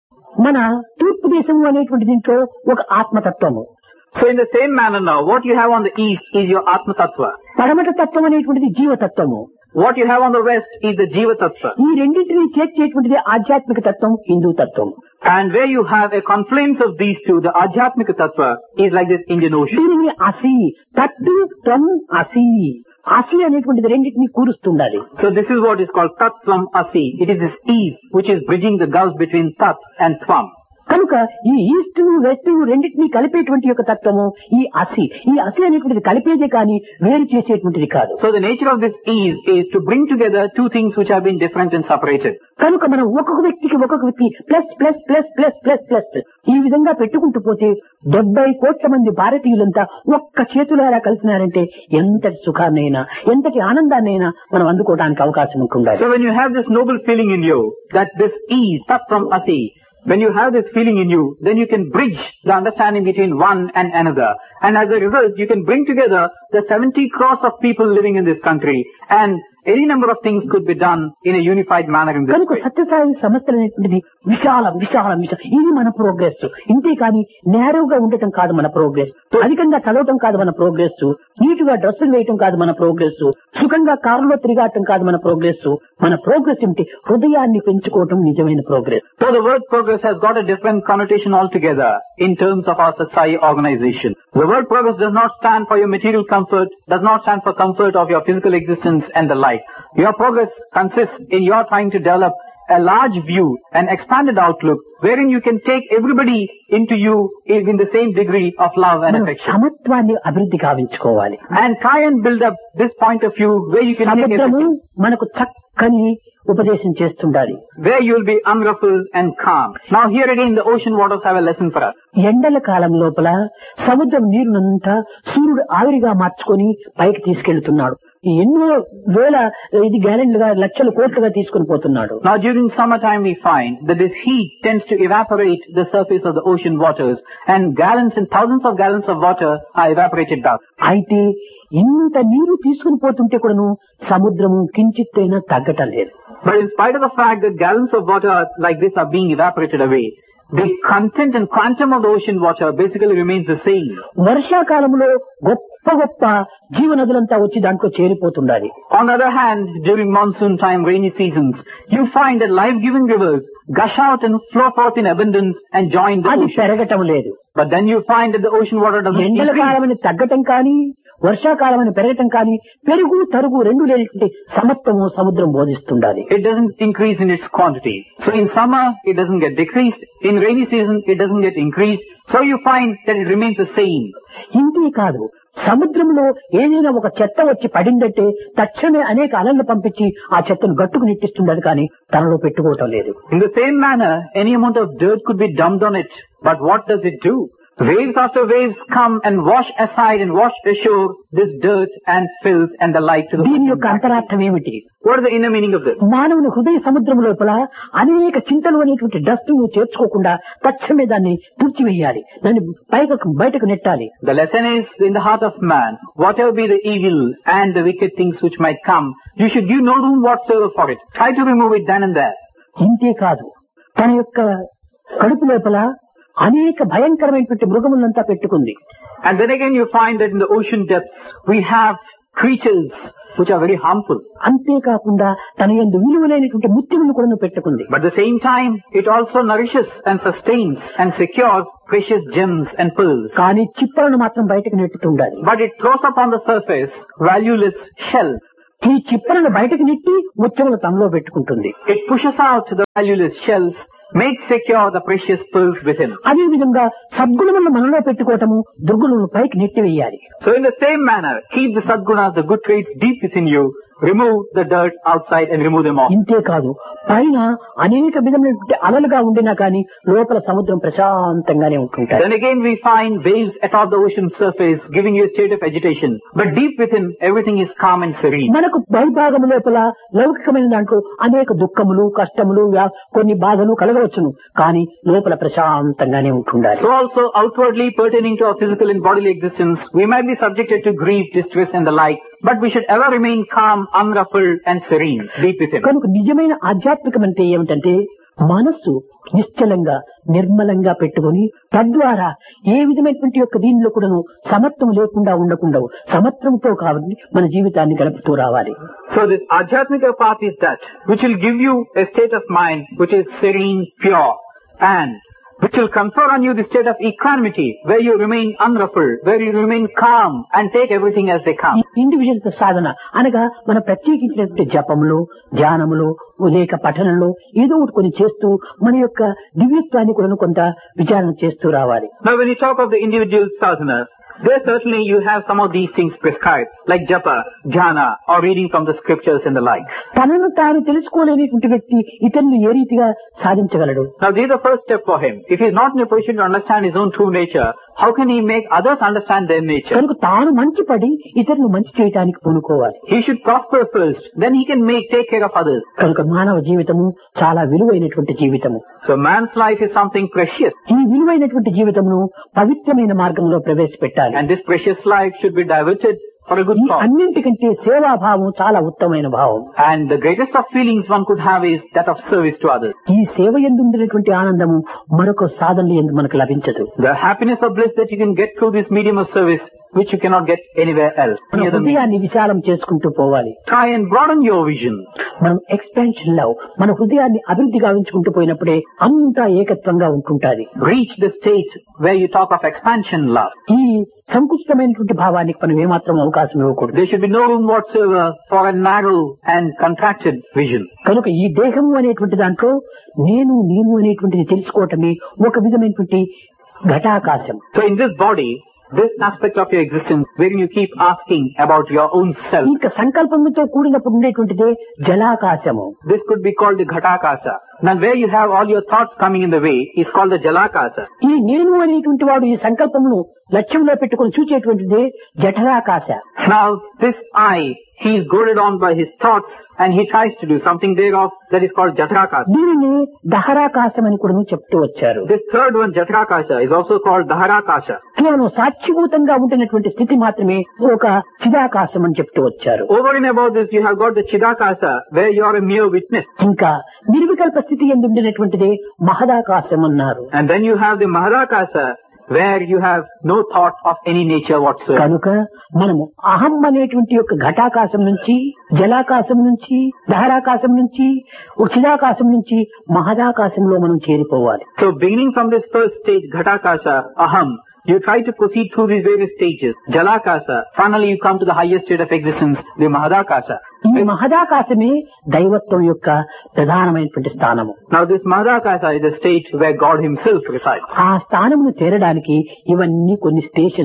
మన తూర్పు దేశము అనేటువంటి దీంట్లో ఒక ఆత్మతత్వము, So in the same manner now, what you have on the east is your Atma Tattva. పడమట తత్వం అనేటువంటిది జీవతత్వము. What you have on the west is the Jiva Tattva. ఈ రెండింటిని చేర్చేటువంటిది ఆధ్యాత్మిక తత్వం, హిందూ తత్వం. And where you have a confluence of these two, the Ajhatmika Tattva is like this Indian Ocean. దీనిని అసి తత్తు త్వం అసి, అసి అనేటువంటిది రెండింటిని కూరుస్తుండాలి. So this is what is called Tattvam Asi. It is this ease which is bridging the gulf between Tat and Tvam. కనుక ఈ east west రెండింటినీ కలిపేటువంటి యొక్క తత్వము ఈ అసి. ఈ అసి అనేటువంటిది కలిపేదే కానీ వేరు చేసేటువంటిది కాదు. So the nature of this ease is to bring together two things which have been different and separated. కనుక మనం ఒక్కొక్క వ్యక్తికి ఒక్కొక్క వ్యక్తి plus plus plus plus plus plus plus ఈ విధంగా పెట్టుకుంటూ పోతే డెబ్బై కోట్ల మంది భారతీయులంతా ఒక్క చేతులారా కలిసినారంటే ఎంతటి సుఖాన్నైనా ఎంతటి ఆనందాన్నైనా మనం అందుకోవడానికి అవకాశం ఉంటుండాలి. So when you have this noble feeling in you, that this ease, Tattvam Asi, when you have this feeling in you, then you can bridge the understanding between one and another. And as a result, you can bring together the seventy crores of people living in this country, and any number of things could be done in a unified manner in this కనుక way. Sathya Sai సంస్థలు అనేటువంటిది విశాలం విశాలం విశాలం ఇది మన progress. ఇంతే కానీ నేరుగా ఉండటం కాదు మన ప్రోగ్రెస్, అధికంగా చదవటం కాదు మన ప్రోగ్రెస్, నీటుగా డ్రెస్సులు వేయటం కాదు మన ప్రోగ్రెస్, సుఖంగా కారులో తిరిగాటం కాదు మన ప్రోగ్రెస్. మన ప్రోగ్రెస్ ఏమిటి? హృదయాన్ని పెంచుకోవటం నిజమైన progress. So the word progress has got a different connotation altogether in terms of our Satsai organization. The word progress does not stand for your material comfort, does not stand for comfort of your physical existence and the like. Your progress consists in your trying to develop a large view, an expanded outlook, wherein you can take everybody into you in the same degree of love and మనం affection. సమత్వాన్ని అభివృద్ధి కావించుకోవాలి. And try and build up this point of view where you can take సముద్రము everything, మనకు చక్కని ఉపదేశం చేస్తుండాలి. where you will be unruffled and calm. Now here again the ocean waters have a lesson for us. ఎండల కాలం లోపల సముద్రం నీరునంతా సూర్యుడు ఆవిరిగా మార్చుకొని పైకి తీసుకెళ్తున్నాడు. ఎన్నో వేల ఇది గ్యాలన్లుగా లక్షల కోట్లుగా తీసుకుని పోతున్నాడు. Now during summertime we find that this heat tends to evaporate the surface of the ocean waters, and gallons and thousands of gallons of water are evaporated out. అయితే ఇంత నీరు తీసుకుని పోతుంటే కూడాను సముద్రము కించిత్తైనా తగ్గటం లేదు. But in spite of the fact that gallons of water like this are being evaporated away, the content and quantum of the ocean water basically remains the same. వర్షాకాలంలో గొప్ప గొప్ప జీవనదులంతా వచ్చి దాంట్లో చేరిపోతుండాలి. On the other hand, during monsoon time, rainy seasons, you find that life-giving rivers gush out and flow forth in abundance and join the అది ocean. పెరగటం లేదు. But then you find that the ocean water doesn't ఎండల increase. కాలమని తగ్గటం కానీ వర్షాకాలమని పెరగటం కానీ పెరుగు తరుగు రెండు లేనటువంటి సమత్వము సముద్రం బోధిస్తుండాలి. It doesn't increase in its quantity. So in summer, it doesn't get decreased. In rainy season, it doesn't get increased. So you find that it remains the same. ఇంతే కాదు, సముద్రంలో ఏదైనా ఒక చెత్త వచ్చి పడిందంటే తక్షణమే అనేక అలలు పంపించి ఆ చెత్తను గట్టుకు నెట్టిస్తుండదు కానీ తనలో పెట్టుకోవటం లేదు. In the same manner, any amount of dirt could be dumped on it, but what does it do? Waves after waves come and wash aside and wash ashore this dirt and filth and the like to the దీని యొక్క అంతరార్థం ఏమిటి? What is the inner meaning of this? మానవుని హృదయ సముద్రం లోపల అనేక చింతలు అనేటువంటి డస్ట్ ను చేర్చుకోకుండా తక్షణమే దాన్ని తుడిచివేయాలి, దాన్ని పైకి బయటకు నెట్టాలి. The lesson is in the heart of man, whatever be the evil and the wicked things which might come, you should give no room whatsoever for it. Try to remove it then and there. ఇంతే కాదు, తన యొక్క కడుపు లోపల అనేక భయంకరమైనటువంటి మృగములంతా పెట్టుకుంది. And then again you find that in the ocean depths we have creatures which are very harmful. అంతేకాకుండా తన యందు విలువైనటువంటి ముత్యములను కూడా పెట్టుకుంది. But at the same time it also nourishes and sustains and secures precious gems and pearls. కానీ చిప్పలను మాత్రం బయటకు నెట్టుతుండాలి. But it throws up on the surface valueless shell. ఈ చిప్పలను బయటకు నెట్టి ముత్యములు తనలో పెట్టుకుంటుంది. It pushes out the valueless shells, makes secure the precious pearls within. అదే విధంగా సద్గుణములను మనలో పెట్టుకోవటము, దుర్గుణములను పైకి నెట్టివేయాలి. So in the same manner, keep the sadgunas, the good traits deep within you, remove the dirt outside and remove them off. ఇంతే కాదు, పైన అనేక విధమైనటువంటి అలలుగా ఉండినా కానీ లోపల సముద్రం ప్రశాంతంగానే ఉంటుంటాయి. Then again we find waves atop the ocean surface giving you a state of agitation, but deep within everything is calm and serene. మనకు బహిర్భాగం లోపల లౌకికమైన దాంట్లో అనేక దుఃఖములు, కష్టములు, వ్యా- కొన్ని బాధలు కలగవచ్చును, కానీ లోపల ప్రశాంతంగానే ఉంటుండాలి. So also outwardly pertaining to our physical and bodily existence, we might be subjected to grief, distress and the like, but we should ever remain calm, unruffled and serene deep within. కనుక నిజమైన ఆధ్యాత్మికం అంటే ఏమిటంటే మనస్సు నిశ్చలంగా నిర్మలంగా పెట్టుకొని తద్వారా ఏ విధమైనటువంటి యొక్క దీనిలో కూడాను సమత్వం లేకుండా ఉండకుండా సమత్వంతో కాబట్టి మన జీవితాన్ని గడుపుతూ రావాలి. So this Adhyatmika path is that which will give you a state of mind which is serene, pure, and which will confer on you the state of equanimity, where you remain unruffled, where you remain calm and take everything as they come. Individual సాధన అనగా మన ప్రత్యేకించినటువంటి జపములు, ధ్యానములు, లేక పఠనంలో ఏదో ఒకటి కొన్ని చేస్తూ మన యొక్క దివ్యత్వాన్ని కూడా కొంత విచారణ చేస్తూ రావాలి. Now when you talk of the individual sadhana, there certainly you have some of these things prescribed, like japa, dhyana, or reading from the scriptures and the like. తనను తాను తెలుసుకోలేనిటువంటి వ్యక్తి ఇతరులు ఏ రీతిగా సాధించగలడు? Now this is the first step for him. If he is not in a position to understand his own true nature, how can he make others understand their nature? కనుక తాను మంచి పడి ఇతరులు మంచి చేయటానికి పూనుకోవాలి. He should prosper first, then he can make take care of others. కనుక మానవ జీవితము చాలా విలువైనటువంటి జీవితము. So man's life is something precious, ఈ విలువైనటువంటి జీవితమును పవిత్రమైన మార్గంలో ప్రవేశపెట్టాలి. and this precious life should be diverted for a good ఈ cause. అన్నింటికంటే సేవాభావం చాలా ఉత్తమమైన భావం. And the greatest of feelings one could have is that of service to others. ఈ సేవ యందు ఉండేటువంటి ఆనందము మరొక సాధనలు యందు మనకు లభించదు. The happiness of bliss that you can get through this medium of service, which you cannot get anywhere else. మన Any other means. హృదయాన్ని విశాలం చేసుకుంటూ పోవాలి. Try and broaden your vision. మనం ఎక్స్పాన్షన్ లో మన హృదయాన్ని అభివృద్ధి గావించుకుంటూ పోయినప్పుడే అంతా ఏకత్వంగా ఉంటుంటాది. Reach the state where you talk of expansion love. ఈ సంకుచితమైనటువంటి భావానికి మనం ఏమాత్రం అవకాశం ఇవ్వకూడదు. There should be no room whatsoever for a narrow and contracted vision. కనుక ఈ దేహము అనేటువంటి దాంట్లో నేను నేను అనేటువంటిది తెలుసుకోవటమే ఒక విధమైనటువంటి ఘటాకాశం. So in this body, this aspect of your existence, wherein you keep asking about your own self, ఇంకా సంకల్పంతో కూడినప్పుడు ఉండేటువంటిదే జలాకాశము. this could be called the Ghatakasa. Now where you have all your thoughts coming in the way is called the Jalakasa. ఈ నేను అనేటువంటి వాడు ఈ సంకల్పమును లక్ష్యంలో పెట్టుకుని చూచేటువంటిదే జఠరాకాశ. Now this I, he is goaded on by his thoughts and he tries to do something thereof, that is called Jatrakasa. దీనిని దహరాకాశం అని కూడా చెప్తూ వచ్చారు. This third one, Jatrakasa, is also called Daharakasa. కేవలం సాక్షిభూతంగా ఉంటున్నటువంటి స్థితి మాత్రమే ఒక చిదాకాశం అని చెప్తూ వచ్చారు. Over and above this, you have got the Chidakasa, where you are a mere witness. ఇంకా నిర్వికల్ప స్థితి ఎందు ఉండినటువంటిదే మహదాకాశం అన్నారు. And then you have the Mahadakasa, where you have no thought of any nature whatsoever. కనుక మనము అహం అనేటువంటి యొక్క ఘటాకాశం నుంచి, జలాకాశం నుంచి, దహరాకాశం నుంచి, చిదాకాశం నుంచి మహదాకాశంలో మనం చేరిపోవాలి. So beginning from this first stage, Ghatakasa, Aham, you try to proceed through these various stages. Jalakasa, finally you come to the highest state of existence, the Mahadakasa. ఈ మహదాకాశమే దైవత్వం యొక్క ప్రధానమైనటువంటి స్థానము. Now this Mahadakasa is the state where God himself resides. ఆ స్థానమును చేరడానికి ఇవన్నీ కొన్ని stations.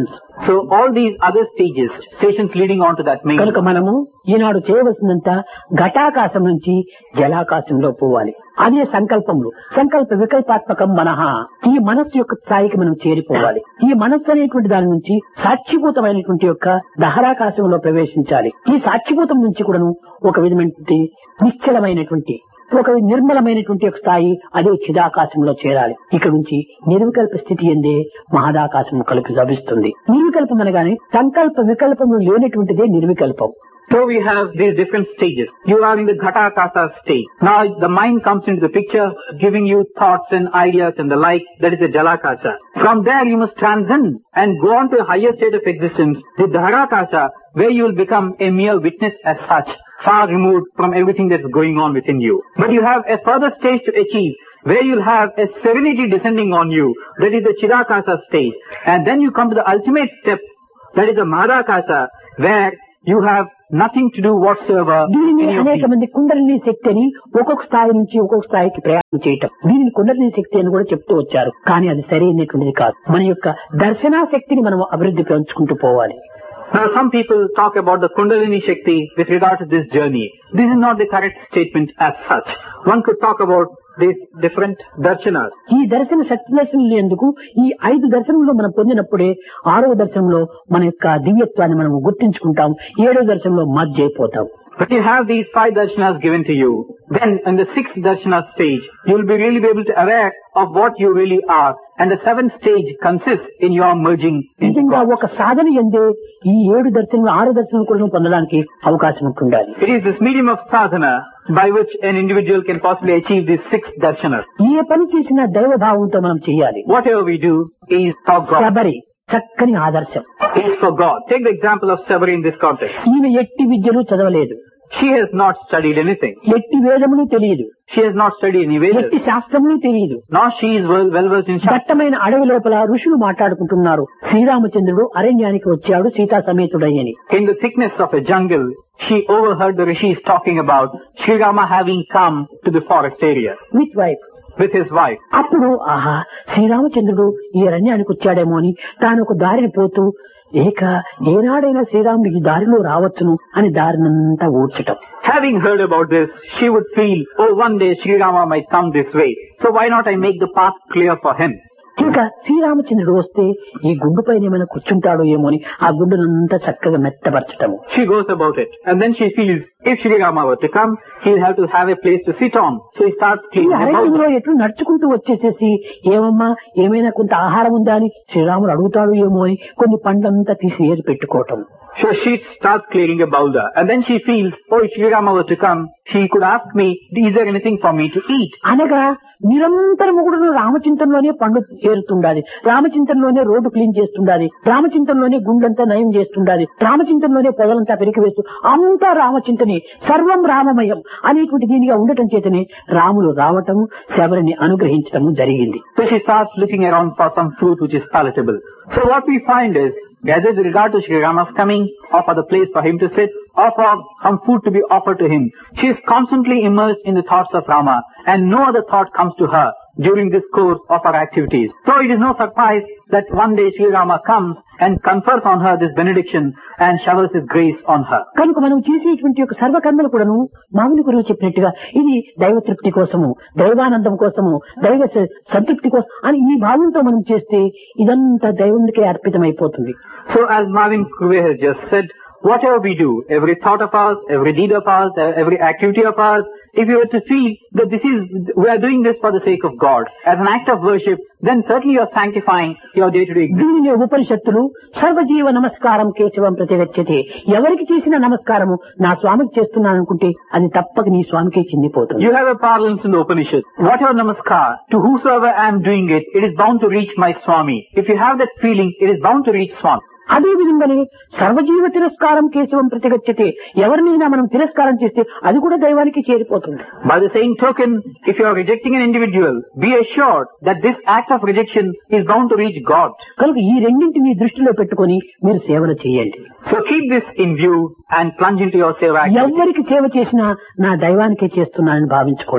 So all these other stages, stations leading on to that main. కనుక మనము ఈనాడు చేయవలసినంత ఘటాకాశం నుంచి జలాకాశంలో పోవాలి. అదే సంకల్పములు. సంకల్ప వికల్పాత్మకం మనః. ఈ మనస్సు యొక్క స్థాయికి మనం చేరిపోవాలి. ఈ మనస్సు అనేటువంటి దాని నుంచి సాక్షిభూతమైనటువంటి యొక్క దహరాకాశంలో ప్రవేశించాలి. ఈ సాక్షిభూతం నుంచి కూడాను ఒక విధమైనటువంటి నిశ్చలమైనటువంటి ఒక నిర్మలమైనటువంటి ఒక స్థాయి అదే చిదాకాశంలో చేరాలి. ఇక్కడ నుంచి నిర్వికల్ప స్థితి ఎందే మహదాకాశం కలిపి లభిస్తుంది. నిర్వికల్పం అనగానే సంకల్ప వికల్పము లేనటువంటిదే నిర్వికల్పం. So we have these different stages. You are in the Ghatakasa state. Now the mind comes into the picture, giving you thoughts and ideas and the like. That is the Jalakasa. From there you must transcend and go on to a higher state of existence, the Dharakasa, where you will become a mere witness as such, far removed from everything that's going on within you. But you have a further stage to achieve, where you'll have a serenity descending on you. That is the Chidakasa stage. And then you come to the ultimate step, that is the Mahadakasa, where you have nothing to do whatsoever. దీనిని అనేక మంది కుండలిని శక్తి అని ఒక్కొక్క స్థాయి నుంచి ఒక్కొక్క స్థాయికి ప్రయాణం చేయటం, దీనిని కుండలిని శక్తి అని కూడా చెప్తూ వచ్చారు. కానీ అది సరైనటువంటిది కాదు. మన యొక్క దర్శనా శక్తిని మనం అభివృద్ధి పెంచుకుంటూ పోవాలి. Now some people talk about the Kundalini Shakti with regard to this journey. This is not the correct statement as such. One could talk about these different darshanas. ఈ దర్శన శక్తి దర్శనం ఎందుకు ఈ ఐదు దర్శనంలో మనం పొందినప్పుడే ఆరో దర్శనంలో మన యొక్క దివ్యత్వాన్ని మనం గుర్తించుకుంటాం. ఏడో దర్శనంలో మధ్య అయిపోతాం. When you have these five darshanas given to you, then in the sixth darshana stage, you will be really be able to aware of what you really are. And the seventh stage consists in your merging into నిజంగా God. ఒక సాధన ఎందే ఈ ఏడు దర్శనం ఆరు దర్శనం కూడా పొందడానికి అవకాశం ఉంటుండాలి. It is this medium of sadhana by which an individual can possibly achieve these six darshanas. ఏ పని చేసినా దైవభావంతో మనం చేయాలి. Whatever we do is for God. Sabari చక్కని ఆదర్శం. It is for God. Take the example of Sabari in this context. ఈమె ఎట్టి విద్యలు చదవలేదు, She has not studied anything. ఎట్టి వేదములు తెలియదు, She has not studied any Vedas. ఎట్టి శాస్త్రములు తెలియదు. Nor she is well, well versed in Shastra. దట్టమైన అడవి లోపల ఋషులు మాట్లాడుకుంటున్నారు. శ్రీరామచంద్రుడు అరణ్యానికి వచ్చాడు Sita సమేతుడయ్యని. In the thickness of a jungle, she overheard the rishis talking about Sri Rama having come to the forest area with wife. with his wife. అప్పుడు ఆహా శ్రీరామచంద్రుడు ఈ అరణ్యానికి వచ్చాడేమో అని తాను ఒక దారిని పోతూ ఏక ఏనాడైనా శ్రీరాముడు ఈ దారిలో రావచ్చును అని దారినంతా ఊడ్చటం. Having heard about this, she would feel, oh, one day Sri Rama might come this way. So why not I make the path clear for him? ఇంకా శ్రీరామచంద్రుడు వస్తే ఈ గుండు పైన ఏమైనా కూర్చుంటాడో ఏమో అని ఆ గుండునంతా చక్కగా మెత్తపరచటము. She goes about it. And then she feels, if Sri Rama were to come, he'll have to have a place to sit on. So he starts ఈ cleaning about అరణ్యంలో it. ఎట్లు నడుచుకుంటూ వచ్చేసేసి ఏమమ్మా ఏమైనా కొంత ఆహారం ఉందా అని శ్రీరాముడు అడుగుతాడు ఏమో అని కొన్ని పండ్లంతా తీసి ఏరి పెట్టుకోవటం. So she starts clearing a boulder. And then she feels, oh, if Sri Rama were to come, he could ask me, is there anything for me to eat? అనగా నిరంతరము కూడా రామచింతనలోనే పండు ఏరుతుండాలి, రామచింతనలోనే రోడ్డు క్లీన్ చేస్తుండాలి, రామచింతనలోనే గుండెంతా నయం చేస్తుండాలి, రామచింతనలోనే పొదలంతా పెరికి వేస్తూ అంతా రామచింతనే, సర్వం రామమయం అనేటువంటి దీనిగా ఉండటం చేతనే రాములు రావటము శబరిని అనుగ్రహించటము జరిగింది. So she starts looking around for some fruit which is palatable. So what we find is, whether with regard to Sri Rama's coming, or for the place for him to sit, or for some food to be offered to him, she is constantly immersed in the thoughts of Rama, and no other thought comes to her during this course of her activities. So it is no surprise that one day Sri Rama comes and confers on her this benediction and showers his grace on her. కనుక మనం చేసేటువంటి యొక్క సర్వకర్మలు కూడాను మామూలు గురువు చెప్పినట్టుగా ఇది దైవ తృప్తి కోసము, దైవానందం కోసము, దైవ స- సంతృప్తి కోసం అని ఈ భావంతో మనం చేస్తే ఇదంతా దైవునికే అర్పితమైపోతుంది. So as Marvin Kuve has just said, whatever we do, every thought of ours, every deed of ours, every activity of ours, if you were to feel that this is, we are doing this for the sake of God, as an act of worship, then certainly you are sanctifying your day-to-day existence. దీనిని ఉపనిషత్తులు సర్వజీవ నమస్కారం కేశవం ప్రతిగచ్చతే, ఎవరికి చేసిన నమస్కారము నా స్వామికి చేస్తున్నాను అనుకుంటే అది తప్పక నీ స్వామికే చెందిపోతుంది. You have a parlance in the Upanishad. Whatever namaskar, to whosoever I am doing it, it is bound to reach my Swami. If you have that feeling, it is bound to reach Swami. అదే విధంగానే సర్వజీవ తిరస్కారం కేశవం ప్రతిగచ్చతే, ఎవరినైనా మనం తిరస్కారం చేస్తే అది కూడా దైవానికి చేరిపోతుంది. By the same token, if you are rejecting an individual, be assured that this act of rejection is bound to reach God. కనుక ఈ రెండింటిని దృష్టిలో పెట్టుకొని మీరు సేవలు చేయండి. So keep this in view and plunge into your seva activity. ఎవరికి సేవ చేసినా నా దైవానికే చేస్తున్నానని భావించుకోండి.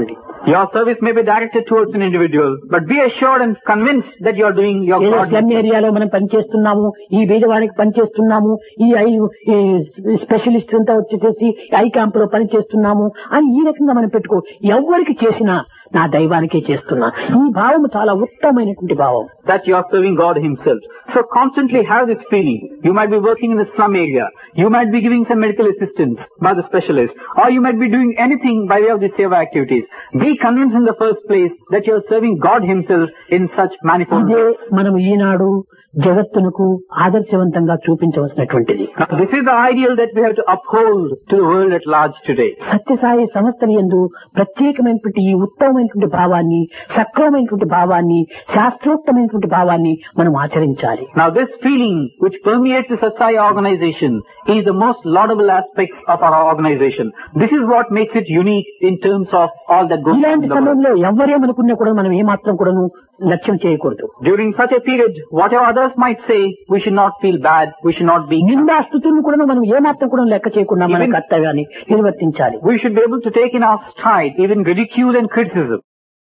Your service may be directed towards an individual, but be assured and convinced that you are doing your ఏదో God. స్లమ్ ఏరియాలో మనం పనిచేస్తున్నాము, ఈ బీదవానికి పనిచేస్తున్నాము, ఈ ఐ ఈ స్పెషలిస్ట్ అంతా వచ్చేసేసి ఐ క్యాంప్ లో పనిచేస్తున్నాము అని ఈ రకంగా మనం పెట్టుకో. ఎవరికి చేసినా నా దైవానికే చేస్తున్నా, ఈ భావం చాలా ఉత్తమమైనటువంటి భావం. That you are serving God Himself. So constantly have this feeling. You might be working in the slum area. You might be giving some medical assistance by the specialist. Or you might be doing anything by way of the seva activities. Be convinced in the first place that you are serving God Himself in such manifold ఇదే ways. మనం ఈనాడు జగత్తునకు ఆదర్శవంతంగా చూపించవలసినటువంటిది. Now, this is the ideal that we have to uphold to the world at large today. Sathya Sai సంస్థల యందు ప్రత్యేకమైనటువంటి ఈ ఉత్తమమైనటువంటి భావాన్ని, సక్రమమైనటువంటి భావాన్ని, శాస్త్రోక్తమైనటువంటి భావాన్ని మనం ఆచరించాలి. Now this feeling which permeates the Satsai organization is the most laudable aspects of our organization. This is what makes it unique in terms of all that goes on in ఇలాంటి the world. సమయంలో ఎవరేమనుకున్నా కూడా మనం ఏమాత్రం కూడాను లక్ష్యం చేయకూడదు. During such a period, whatever others might say, we should not feel bad, we should not be... నిందాస్తుతులను కూడా మనం ఏమాత్రం కూడా లెక్క చేయకుండా మన Even- కర్తవ్యాన్ని నిర్వర్తించాలి. We should be able to take in our stride even ridicule and criticism.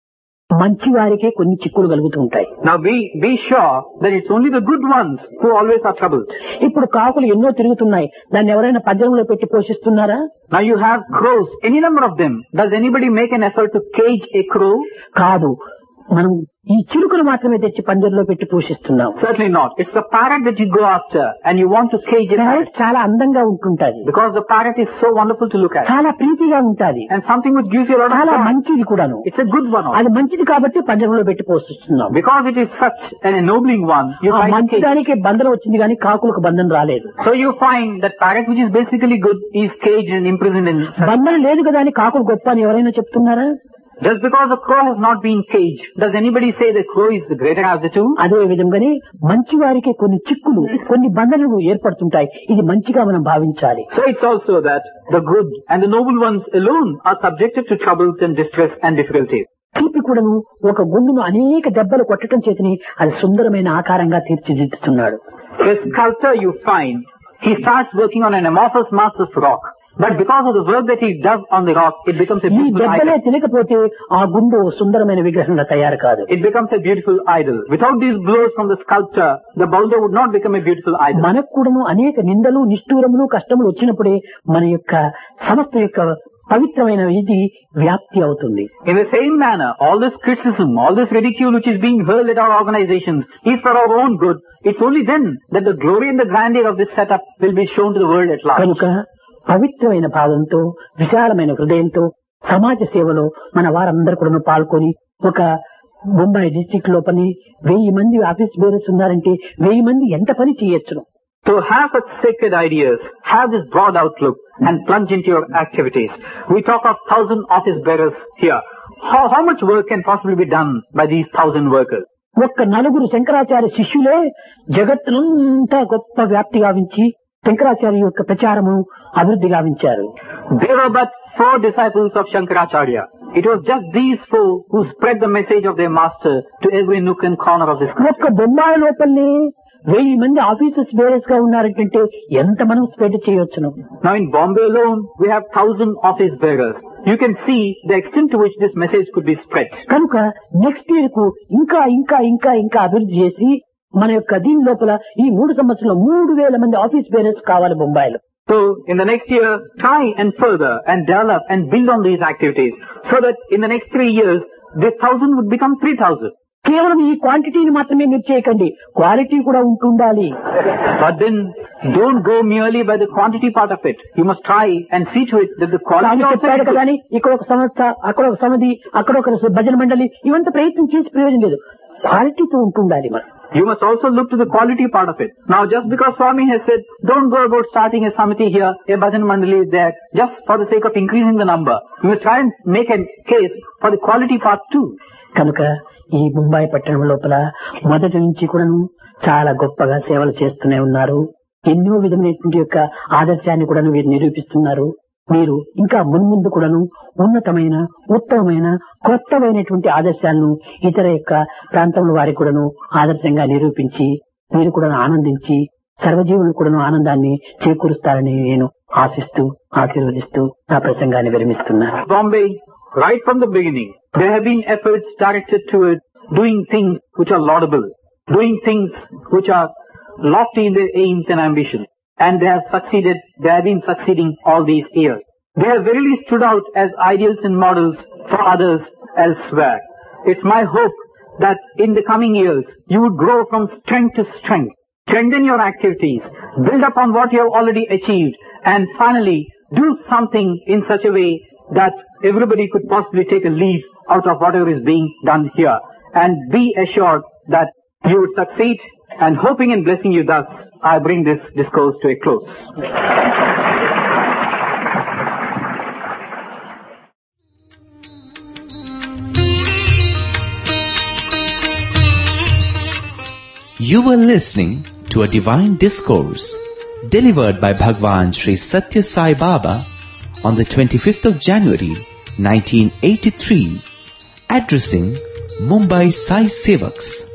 మంచి వారికే కొన్ని చిక్కులు కలుగుతూ ఉంటాయి. Now be, be sure that it's only the good ones who always are troubled. ఇప్పుడు కాకులు ఎన్నో తిరుగుతున్నాయి, దాన్ని ఎవరైనా పంజరంలో పెట్టి పోషిస్తున్నారా? Now you have crows, any number of them. Does anybody make an effort to cage a crow? కాదు, మనం ఈ చిలుకలు మాత్రమే తెచ్చి పంజరంలో పెట్టి పోషిస్తున్నాం. Certainly not. It's the parrot that you go after and you want to cage a parrot parrot. చాలా అందంగా ఉంటుంటది, Because the parrot is so wonderful to look at. చాలా ప్రీతిగా ఉంటది, And something which gives you a lot of చాలా joy. మంచిది కూడాను. It's a good one also. అది మంచిది కాబట్టి పంజరంలో పెట్టి పోషిస్తున్నాం. Because it is such an ennobling one, you ఆ find cage. మంచిదానికే బంధనం వచ్చింది కానీ కాకులకు బంధనం రాలేదు. So you find that parrot which is basically good is caged and imprisoned in such. బంధనం లేదు కదా అని కాకులు గొప్ప అని ఎవరైనా చెప్తున్నారా? Just because the crow has not been caged, does anybody say the crow is the greater of the two? అదే విధంగానే మంచి వారికి కొన్ని చిక్కులు, కొన్ని బంధనలు ఏర్పడుతుంటాయి. ఇది మంచిగా మనం భావించాలి. So it's also that the good and the noble ones alone are subjected to troubles and distress and difficulties. శిల్పి కూడాను ఒక గుండును అనేక దెబ్బలు కొట్టడం చేతని అది సుందరమైన ఆకారంగా తీర్చిదిద్దుతున్నాడు. The sculptor you find, he starts working on an amorphous mass of rock. But because of the work that he does on the rock, it becomes a ఈ beautiful దెబ్బలే idol. తినకపోతే ఆ గుండు సుందరమైన విగ్రహంగా తయారు కాదు. It becomes a beautiful idol. Without these blows from the sculptor, the boulder would not become a beautiful idol. మనకు కూడాను అనేక నిందలు, నిష్ఠూరములు, కష్టములు వచ్చినప్పుడే మన యొక్క సంస్థ యొక్క పవిత్రమైన ఇది వ్యాప్తి అవుతుంది. In the same manner, all this criticism, all this ridicule which is being hurled at our organizations is for our own good. It's only then that the glory and the grandeur of this setup will be shown to the world at large. కనుక పవిత్రమైన భావంతో, విశాలమైన హృదయంతో సమాజ సేవలో మన వారందరూ కూడా పాల్గొని ఒక ముంబై డిస్ట్రిక్ట్ లోపలి వెయ్యి మంది ఆఫీస్ బేరర్స్ ఉన్నారంటే వెయ్యి మంది ఎంత పని చేయొచ్చును. To have such sacred ideas, have this broad outlook and plunge into your activities. We talk of thousand office bearers here. How, how much work can possibly be done by these thousand workers? ఒక్క నలుగురు శంకరాచార్య శిష్యులే జగత్తునంతా గొప్ప వ్యాప్తి గావించి శంకరాచార్య యొక్క ప్రచారము అభివృద్ధి గావించారు. There were but four disciples of Shankaracharya. It was just these four who spread the message of their master to every nook and corner of this country. ఒక్క బొంబాయి లోపలనే వెయ్యి మంది ఆఫీసర్స్ బేరర్స్ గా ఉన్నారంటే ఎంత మనం spread చేయొచ్చును. Now in Bombay alone, we have thousand office bearers. You can see the extent to which this message could be spread. కనుక next year కు ఇంకా ఇంకా ఇంకా ఇంకా అభివృద్ధి చేసి మన యొక్క దీని లోపల ఈ మూడు సంవత్సరంలో మూడు వేల మంది ఆఫీస్ బేరర్స్ కావాలి బొంబాయిలో. So in the next year, try and further and develop and build on these activities so that in the next three years, this thousand would become three thousand. కేవలం ఈ క్వాంటిటీని మాత్రమే మీరు చేయకండి, క్వాలిటీ కూడా ఉంటుండాలి. But then don't go merely by the quantity part of it. You must try and see to it that the quality also చెప్పాడు is కదా good. అని ఇక్కడ ఒక సంస్థ, అక్కడ ఒక సమితి, అక్కడ ఒక భజన మండలి ఇవంతా ప్రయత్నం చేసి ప్రయోజనం లేదు. క్వాలిటీతో ఉంటుండాలి మనం. You must also look to the quality part of it. Now just because Swami has said, don't go about starting a samiti here, a bhajan mandali is there, just for the sake of increasing the number. You must try and make a case for the quality part too. కనుక ఈ ముంబాయి పట్టణం లోపల మొదటి నుంచి కూడాను చాలా గొప్పగా సేవలు చేస్తూనే ఉన్నారు. ఎన్నో విధమైనటువంటి యొక్క ఆదర్శాన్ని కూడా వీరు నిరూపిస్తున్నారు. మీరు ఇంకా మున్ముందు కూడాను ఉన్నతమైన, ఉత్తమమైన, కొత్తమైనటువంటి ఆదర్శాలను ఇతర యొక్క ప్రాంతంలో వారికి కూడాను ఆదర్శంగా నిరూపించి మీరు కూడా ఆనందించి సర్వజీవులు కూడాను ఆనందాన్ని చేకూరుస్తారని నేను ఆశిస్తూ ఆశీర్వదిస్తూ నా ప్రసంగాన్ని విరమిస్తున్నాను. Bombay, Right from the beginning, there have been efforts directed towards doing things which are laudable, doing things which are lofty in their aims and ambitions. And they have succeeded, they have been succeeding all these years. They have really stood out as ideals and models for others elsewhere. It's my hope that in the coming years, you would grow from strength to strength, strengthen your activities, build upon what you have already achieved, and finally do something in such a way that everybody could possibly take a leaf out of whatever is being done here. And be assured that you would succeed, and hoping and blessing you thus, I bring this discourse to a close. You were listening to a divine discourse delivered by Bhagwan Sri Satya Sai Baba on the twenty-fifth of January nineteen eighty-three, addressing Mumbai Sai Sevaks.